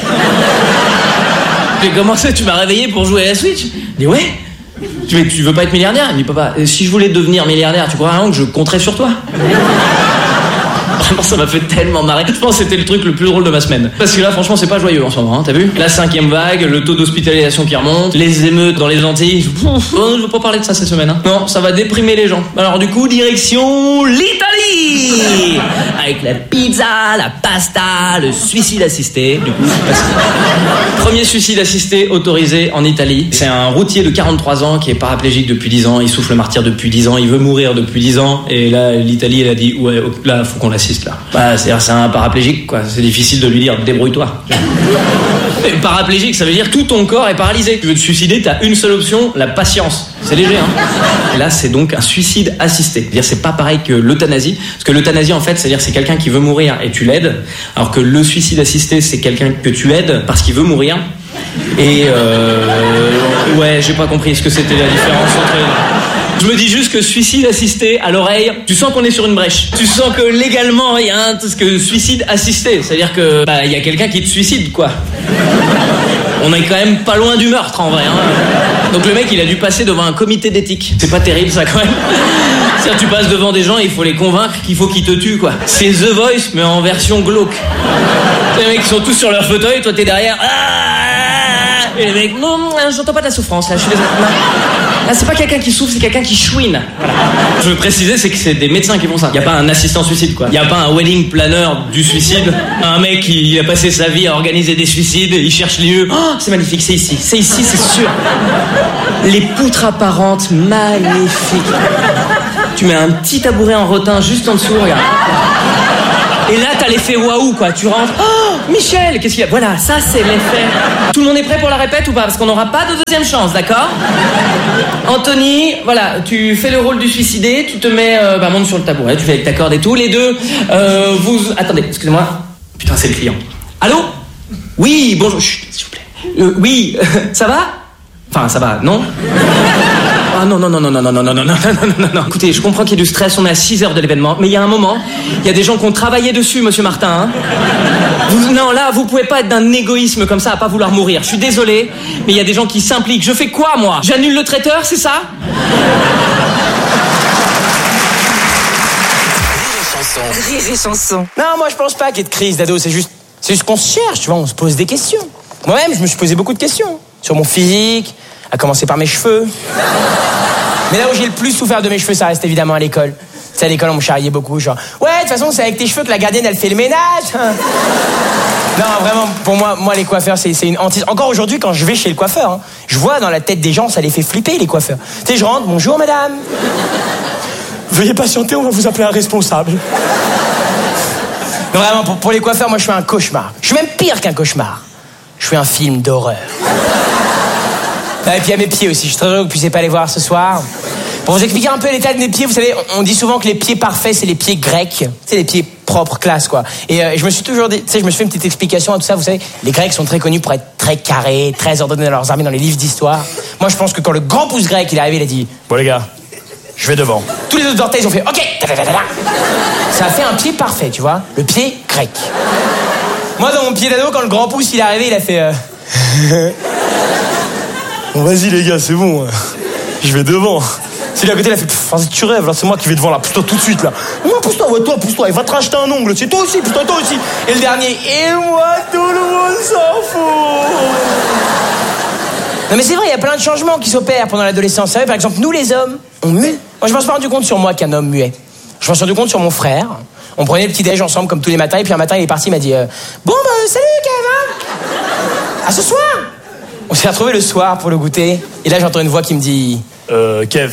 J'ai commencé, tu m'as réveillé pour jouer à la Switch? Il dit, ouais. Tu veux, tu veux pas être milliardaire? Il me dit, papa, si je voulais devenir milliardaire, tu crois vraiment que je compterais sur toi? Vraiment, ça m'a fait tellement marrer. Je pense que c'était le truc le plus drôle de ma semaine. Parce que là, franchement, c'est pas joyeux en ce moment, hein, t'as vu? La cinquième vague, le taux d'hospitalisation qui remonte, les émeutes dans les Antilles. Oh, je veux pas parler de ça cette semaine. Hein. Non, ça va déprimer les gens. Alors du coup, direction l'Italie, avec la pizza, la pasta, le suicide assisté. Du coup, premier suicide assisté autorisé en Italie. C'est un routier de quarante-trois ans qui est paraplégique depuis dix ans. Il souffle le martyr depuis dix ans. Il veut mourir depuis dix ans. Et là, l'Italie, elle a dit, ouais, là, faut qu'on l'assiste. Là. Bah, c'est-à-dire c'est un paraplégique, quoi. C'est difficile de lui dire débrouille-toi. Et paraplégique, ça veut dire tout ton corps est paralysé. Tu veux te suicider, t'as une seule option, la patience. C'est léger, hein. Et là, c'est donc un suicide assisté. C'est-à-dire c'est pas pareil que l'euthanasie, parce que l'euthanasie, en fait, c'est-à-dire c'est quelqu'un qui veut mourir et tu l'aides, alors que le suicide assisté, c'est quelqu'un que tu aides parce qu'il veut mourir. Et euh... ouais, j'ai pas compris ce que c'était la différence entre... Je me dis juste que suicide assisté à l'oreille, tu sens qu'on est sur une brèche. Tu sens que légalement, il y a un ce que suicide assisté. C'est-à-dire que, bah, il y a quelqu'un qui te suicide, quoi. On est quand même pas loin du meurtre, en vrai. Hein. Donc le mec, il a dû passer devant un comité d'éthique. C'est pas terrible, ça, quand même. C'est-à-dire, tu passes devant des gens et il faut les convaincre qu'il faut qu'ils te tuent, quoi. C'est The Voice, mais en version glauque. Les mecs, ils sont tous sur leur fauteuil, toi, t'es derrière. Et les mecs, non, non, j'entends pas de la souffrance, là, je suis désolé. Là, c'est pas quelqu'un qui souffre, c'est quelqu'un qui chouine. Voilà. Je veux préciser, c'est que c'est des médecins qui font ça. Il y a pas un assistant suicide, quoi. Il y a pas un wedding planner du suicide. Un mec qui a passé sa vie à organiser des suicides, il cherche les lieux. Oh, c'est magnifique, c'est ici, c'est ici, c'est sûr. Les poutres apparentes, magnifiques. Tu mets un petit tabouret en rotin juste en dessous, regarde. Et là, t'as l'effet waouh, quoi. Tu rentres. Oh, Michel, qu'est-ce qu'il y a? Voilà, ça, c'est l'effet. Tout le monde est prêt pour la répète ou pas? Parce qu'on n'aura pas de deuxième chance, d'accord? Anthony, voilà, tu fais le rôle du suicidé, tu te mets, euh, bah, monte sur le tabouret, tu fais avec ta corde et tout. Les deux, euh, vous. Attendez, excusez-moi. Putain, c'est le client. Allô? Oui, bonjour. Chut, s'il vous plaît. Euh, oui, ça va? Enfin, ça va, non? Ah non, non, non, non, non, non, non, non, non, non, non, non, non. Écoutez, je comprends qu'il y a du stress, on est à six heures de l'événement, mais il y a un moment, il y a des gens qui ont travaillé dessus, monsieur Martin. Hein. Vous, non, là, vous pouvez pas être d'un égoïsme comme ça à pas vouloir mourir. Je suis désolé, mais il y a des gens qui s'impliquent. Je fais quoi, moi? J'annule le traiteur, c'est ça?
Rire et chanson.
Non, moi je pense pas qu'il y ait de crise d'ado, c'est juste, c'est juste qu'on se cherche, tu vois, on se pose des questions. Moi-même, je me suis posé beaucoup de questions sur mon physique, à commencer par mes cheveux. Mais là où j'ai le plus souffert de mes cheveux, ça reste évidemment à l'école. Tu sais, à l'école, on me charriait beaucoup, genre, ouais, de toute façon, c'est avec tes cheveux que la gardienne, elle fait le ménage. Non, vraiment, pour moi, moi les coiffeurs, c'est, c'est une hantise. Encore aujourd'hui, quand je vais chez le coiffeur, hein, je vois dans la tête des gens, ça les fait flipper, les coiffeurs. Tu sais, je rentre, bonjour madame. Veuillez patienter, on va vous appeler un responsable. Non, vraiment, pour, pour les coiffeurs, moi, je suis un cauchemar. Je suis même pire qu'un cauchemar. Je suis un film d'horreur. Ah, et puis à mes pieds aussi, je suis très heureux que vous puissiez pas les voir ce soir. Pour vous expliquer un peu l'état de mes pieds, vous savez, on dit souvent que les pieds parfaits, c'est les pieds grecs. C'est les pieds propres, classe, quoi. Et euh, je me suis toujours dit, tu sais, je me suis fait une petite explication à tout ça, vous savez, les Grecs sont très connus pour être très carrés, très ordonnés dans leurs armées, dans les livres d'histoire. Moi, je pense que quand le grand pouce grec, il est arrivé, il a dit, bon les gars, je vais devant. Tous les autres orteils, ils ont fait, ok. Ça a fait un pied parfait, tu vois, le pied grec. Moi, dans mon pied d'ado, quand le grand pouce, il est arrivé, il a fait, euh... bon, vas-y les gars, c'est bon, je vais devant. Celui à côté, il a fait, vas-y, tu rêves, là, c'est moi qui vais devant, là, pousse-toi tout de suite, là. Non, pousse-toi, ouais, toi, pousse-toi, il va te racheter un ongle, c'est toi aussi, pousse-toi, toi aussi. Et le dernier, et moi, tout le monde s'en fout. Non, mais c'est vrai, il y a plein de changements qui s'opèrent pendant l'adolescence. Vous savez, par exemple, nous, les hommes, on mue. Moi, je m'en suis pas rendu compte sur moi qu'un homme muet. Je m'en suis rendu compte sur mon frère. On prenait le petit-déj ensemble, comme tous les matins, et puis un matin, il est parti, il m'a dit, euh, bon, bah, salut, Kevin. À ce soir. On s'est retrouvés le soir pour le goûter. Et là, j'entends une voix qui me dit, euh, Kev.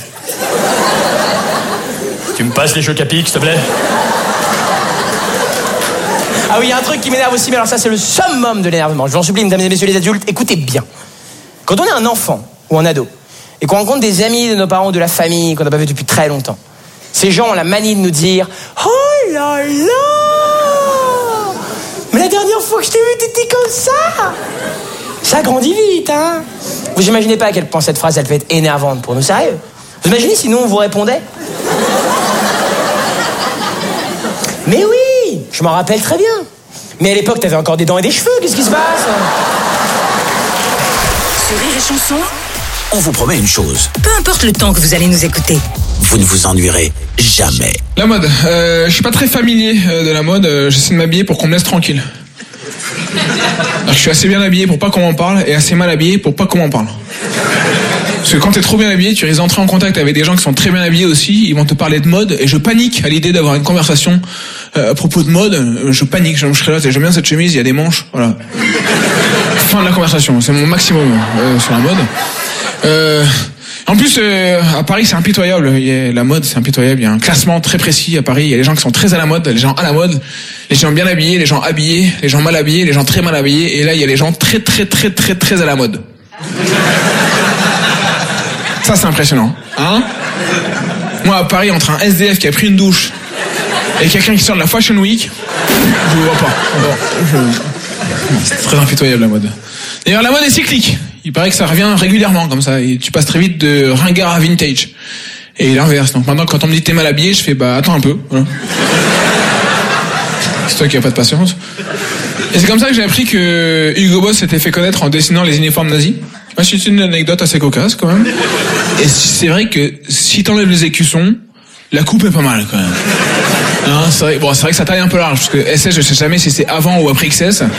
Tu me passes les chocs à pic, s'il te plaît? Ah oui, il y a un truc qui m'énerve aussi, mais alors ça, c'est le summum de l'énervement. Je vous en supplie, mesdames et messieurs les adultes, écoutez bien. Quand on est un enfant ou un ado, et qu'on rencontre des amis de nos parents ou de la famille qu'on n'a pas vu depuis très longtemps, ces gens ont la manie de nous dire, oh là là, mais la dernière fois que je t'ai vu, t'étais comme ça. Ça grandit vite, hein. Vous imaginez pas à quel point cette phrase, elle peut être énervante pour nous, sérieux. Vous imaginez si nous, on vous répondait? Mais oui, je m'en rappelle très bien. Mais à l'époque, t'avais encore des dents et des cheveux, qu'est-ce qui se passe?
Sur Rire et Chanson,
On vous promet une chose.
peu importe le temps que vous allez nous écouter.
Vous ne vous ennuierez jamais.
La mode. Euh, je suis pas très familier euh, de la mode. Euh, j'essaie de m'habiller pour qu'on me laisse tranquille. Alors, je suis assez bien habillé pour pas qu'on m'en parle et assez mal habillé pour pas qu'on m'en parle. Parce que quand t'es trop bien habillé, tu risques d'entrer en contact avec des gens qui sont très bien habillés aussi. Ils vont te parler de mode et je panique à l'idée d'avoir une conversation euh, à propos de mode. Je panique. Je serai là, j'aime bien cette chemise, il y a des manches. Voilà. Fin de la conversation. C'est mon maximum euh, sur la mode. Euh, en plus, euh, à Paris, c'est impitoyable. Il y a, la mode, c'est impitoyable. Il y a un classement très précis à Paris. Il y a les gens qui sont très à la mode, les gens à la mode, les gens bien habillés, les gens habillés, les gens mal habillés, les gens très mal habillés. Et là, il y a les gens très, très, très, très, très à la mode. Ça, c'est impressionnant. Hein? Moi, à Paris, entre un S D F qui a pris une douche et quelqu'un qui sort de la Fashion Week, je ne vois pas. Bon, je... C'est très impitoyable, la mode. D'ailleurs, la mode est cyclique. Il paraît que ça revient régulièrement, comme ça. Et tu passes très vite de ringard à vintage. Et l'inverse. Donc maintenant, quand on me dit t'es mal habillé, je fais bah attends un peu. Voilà. C'est toi qui n'as pas de patience. Et c'est comme ça que j'ai appris que Hugo Boss s'était fait connaître en dessinant les uniformes nazis. C'est une anecdote assez cocasse quand même. Et c'est vrai que si t'enlèves les écussons, la coupe est pas mal quand même. Hein, c'est vrai, bon, c'est vrai que ça taille un peu large, parce que S S, je sais jamais si c'est avant ou après X S.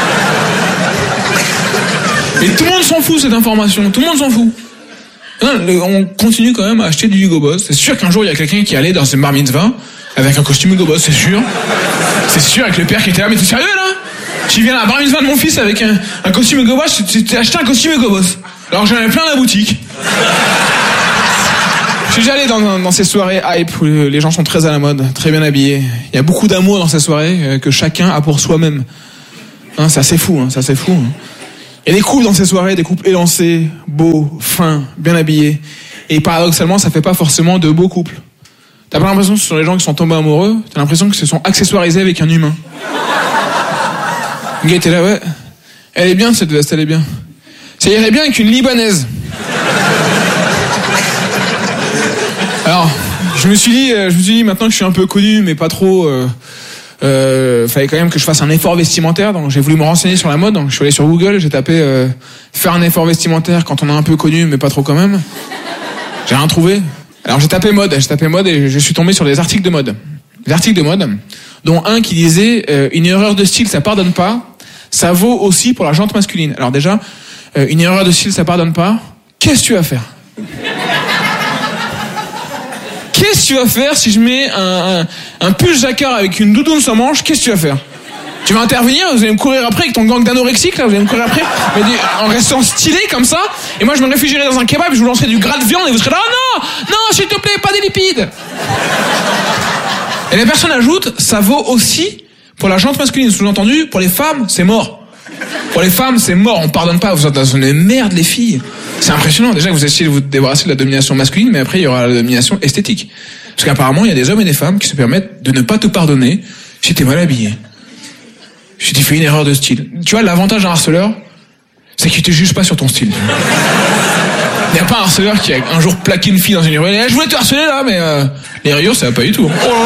Et tout le monde s'en fout, cette information. Tout le monde s'en fout. Non, on continue quand même à acheter du Hugo Boss. C'est sûr qu'un jour, il y a quelqu'un qui allait dans une bar mitzvah avec un costume Hugo Boss, c'est sûr. C'est sûr, avec le père qui était là, mais t'es sérieux là? Tu viens à la bar mitzvah de mon fils avec un, un costume Hugo Boss, tu t'es acheté un costume Hugo Boss. Alors j'en ai plein à la boutique. suis déjà allé dans, dans, dans ces soirées hype où les gens sont très à la mode, très bien habillés. Il y a beaucoup d'amour dans ces soirées euh, que chacun a pour soi-même. Hein, c'est assez fou, hein, c'est assez fou. Hein. Il y a des couples dans ces soirées, des couples élancés, beaux, fins, bien habillés. Et paradoxalement, ça fait pas forcément de beaux couples. T'as pas l'impression que ce sont les gens qui sont tombés amoureux, t'as l'impression que se sont accessoirisés avec un humain. Le gars était là, ouais. Elle est bien cette veste, elle est bien. Ça irait bien avec une Libanaise. Alors, je me suis dit, je me suis dit maintenant que je suis un peu connu, mais pas trop, euh, euh, fallait quand même que je fasse un effort vestimentaire. Donc j'ai voulu me renseigner sur la mode. Donc je suis allé sur Google, j'ai tapé euh, faire un effort vestimentaire quand on est un peu connu, mais pas trop quand même. J'ai rien trouvé. Alors j'ai tapé mode, j'ai tapé mode et je suis tombé sur des articles de mode, des articles de mode, dont un qui disait euh, une erreur de style ça pardonne pas. Ça vaut aussi pour la jante masculine. Alors déjà, euh, une erreur de style ça pardonne pas. Qu'est-ce que tu vas faire? Qu'est-ce que tu vas faire si je mets un, un, un pull jacquard avec une doudoune sans manche? Qu'est-ce que tu vas faire? Tu vas intervenir, vous allez me courir après avec ton gang d'anorexiques, là, vous allez me courir après, mais des, en restant stylé comme ça, et moi je me réfugierai dans un kebab, je vous lancerai du gras de viande et vous serez là, oh non, non, s'il te plaît, pas des lipides. Et la personne ajoute, ça vaut aussi pour la jante masculine, sous-entendu, pour les femmes, c'est mort. Pour les femmes, c'est mort, on pardonne pas, vous êtes dans une merde, les filles. C'est impressionnant, déjà que vous essayez de vous débarrasser de la domination masculine, mais après il y aura la domination esthétique. Parce qu'apparemment, il y a des hommes et des femmes qui se permettent de ne pas te pardonner si t'es mal habillé. Si tu fais une erreur de style. Tu vois, l'avantage d'un harceleur, c'est qu'il te juge pas sur ton style. Il n'y a pas un harceleur qui a un jour plaqué une fille dans une rue. Eh, je voulais te harceler là, mais euh, les rayures, ça va pas du tout. Oh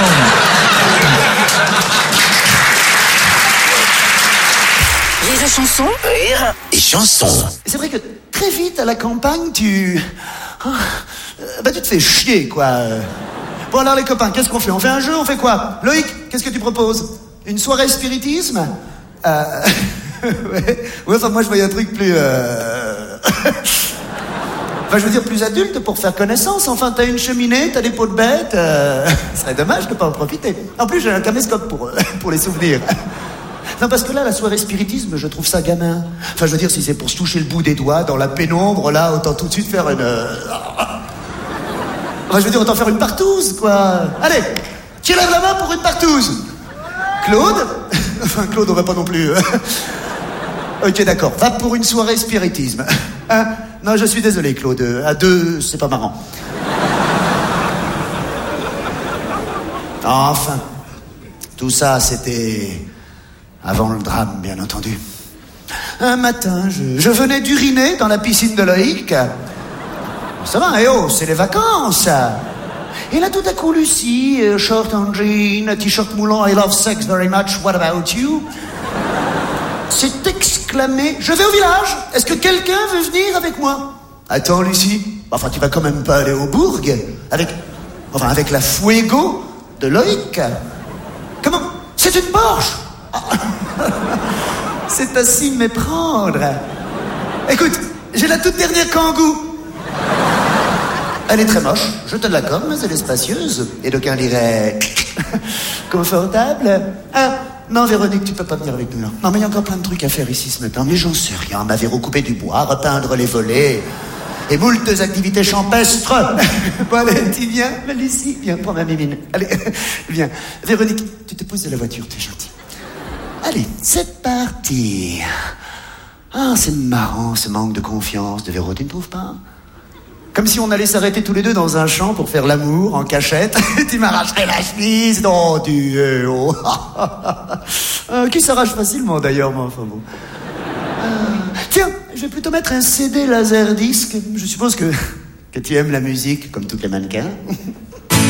Rire et chanson. Rire
et chanson.
C'est vrai que très vite à la campagne, tu... Bah tu te fais chier, quoi. Bon alors les copains, qu'est-ce qu'on fait? On fait un jeu, on fait quoi? Loïc, qu'est-ce que tu proposes? Une soirée spiritisme? euh... ouais. ouais, enfin moi je voyais un truc plus... Euh... enfin je veux dire plus adulte pour faire connaissance. Enfin t'as une cheminée, t'as des pots de bêtes. Euh... Ce serait dommage de pas en profiter. En plus j'ai un caméscope pour, pour les souvenirs. Non parce que là la soirée spiritisme je trouve ça gamin. Enfin je veux dire si c'est pour se toucher le bout des doigts dans la pénombre là autant tout de suite faire une... Enfin je veux dire autant faire une partouze quoi. Allez, qui lève la main pour une partouze? Claude? Enfin, Claude, on va pas non plus. Ok, d'accord. Va pour une soirée spiritisme. Hein? Non, je suis désolé, Claude. À deux, c'est pas marrant. Enfin, tout ça, c'était avant le drame, bien entendu. Un matin, je, je venais d'uriner dans la piscine de Loïc. Ça va, eh oh, c'est les vacances. Et là, tout à coup, Lucie, euh, short en jean, t-shirt moulant, I love sex very much, what about you? s'est exclamé, je vais au village, est-ce que quelqu'un veut venir avec moi? Attends, Lucie, enfin, tu vas quand même pas aller au bourg avec, enfin, avec la Fuego de Loïc. Comment? C'est une Porsche. C'est à s'y méprendre. Écoute, j'ai la toute dernière Kangoo. Elle est très moche, je te l'accorde, mais elle est spacieuse. Et d'aucuns diraient... confortable. Ah, non, Véronique, tu peux pas venir avec nous, là. Non, mais il y a encore plein de trucs à faire ici ce matin. Mais j'en sais rien. M'avait recoupé du bois, repeindre les volets... et moultes activités champestres. Bon, allez, tu viens, Lucie, viens, prends ma mimine. Allez, viens. Véronique, tu te poses de la voiture, t'es gentil. Allez, c'est parti. Ah, c'est marrant, ce manque de confiance de Véro, tu ne trouves pas? Comme si on allait s'arrêter tous les deux dans un champ pour faire l'amour en cachette. Tu m'arracherais la chemise, non, tu es oh. euh, Qui s'arrache facilement d'ailleurs, mais enfin bon. Euh, tiens, je vais plutôt mettre un C D laserdisc. Je suppose que, que tu aimes la musique, comme tous les mannequins.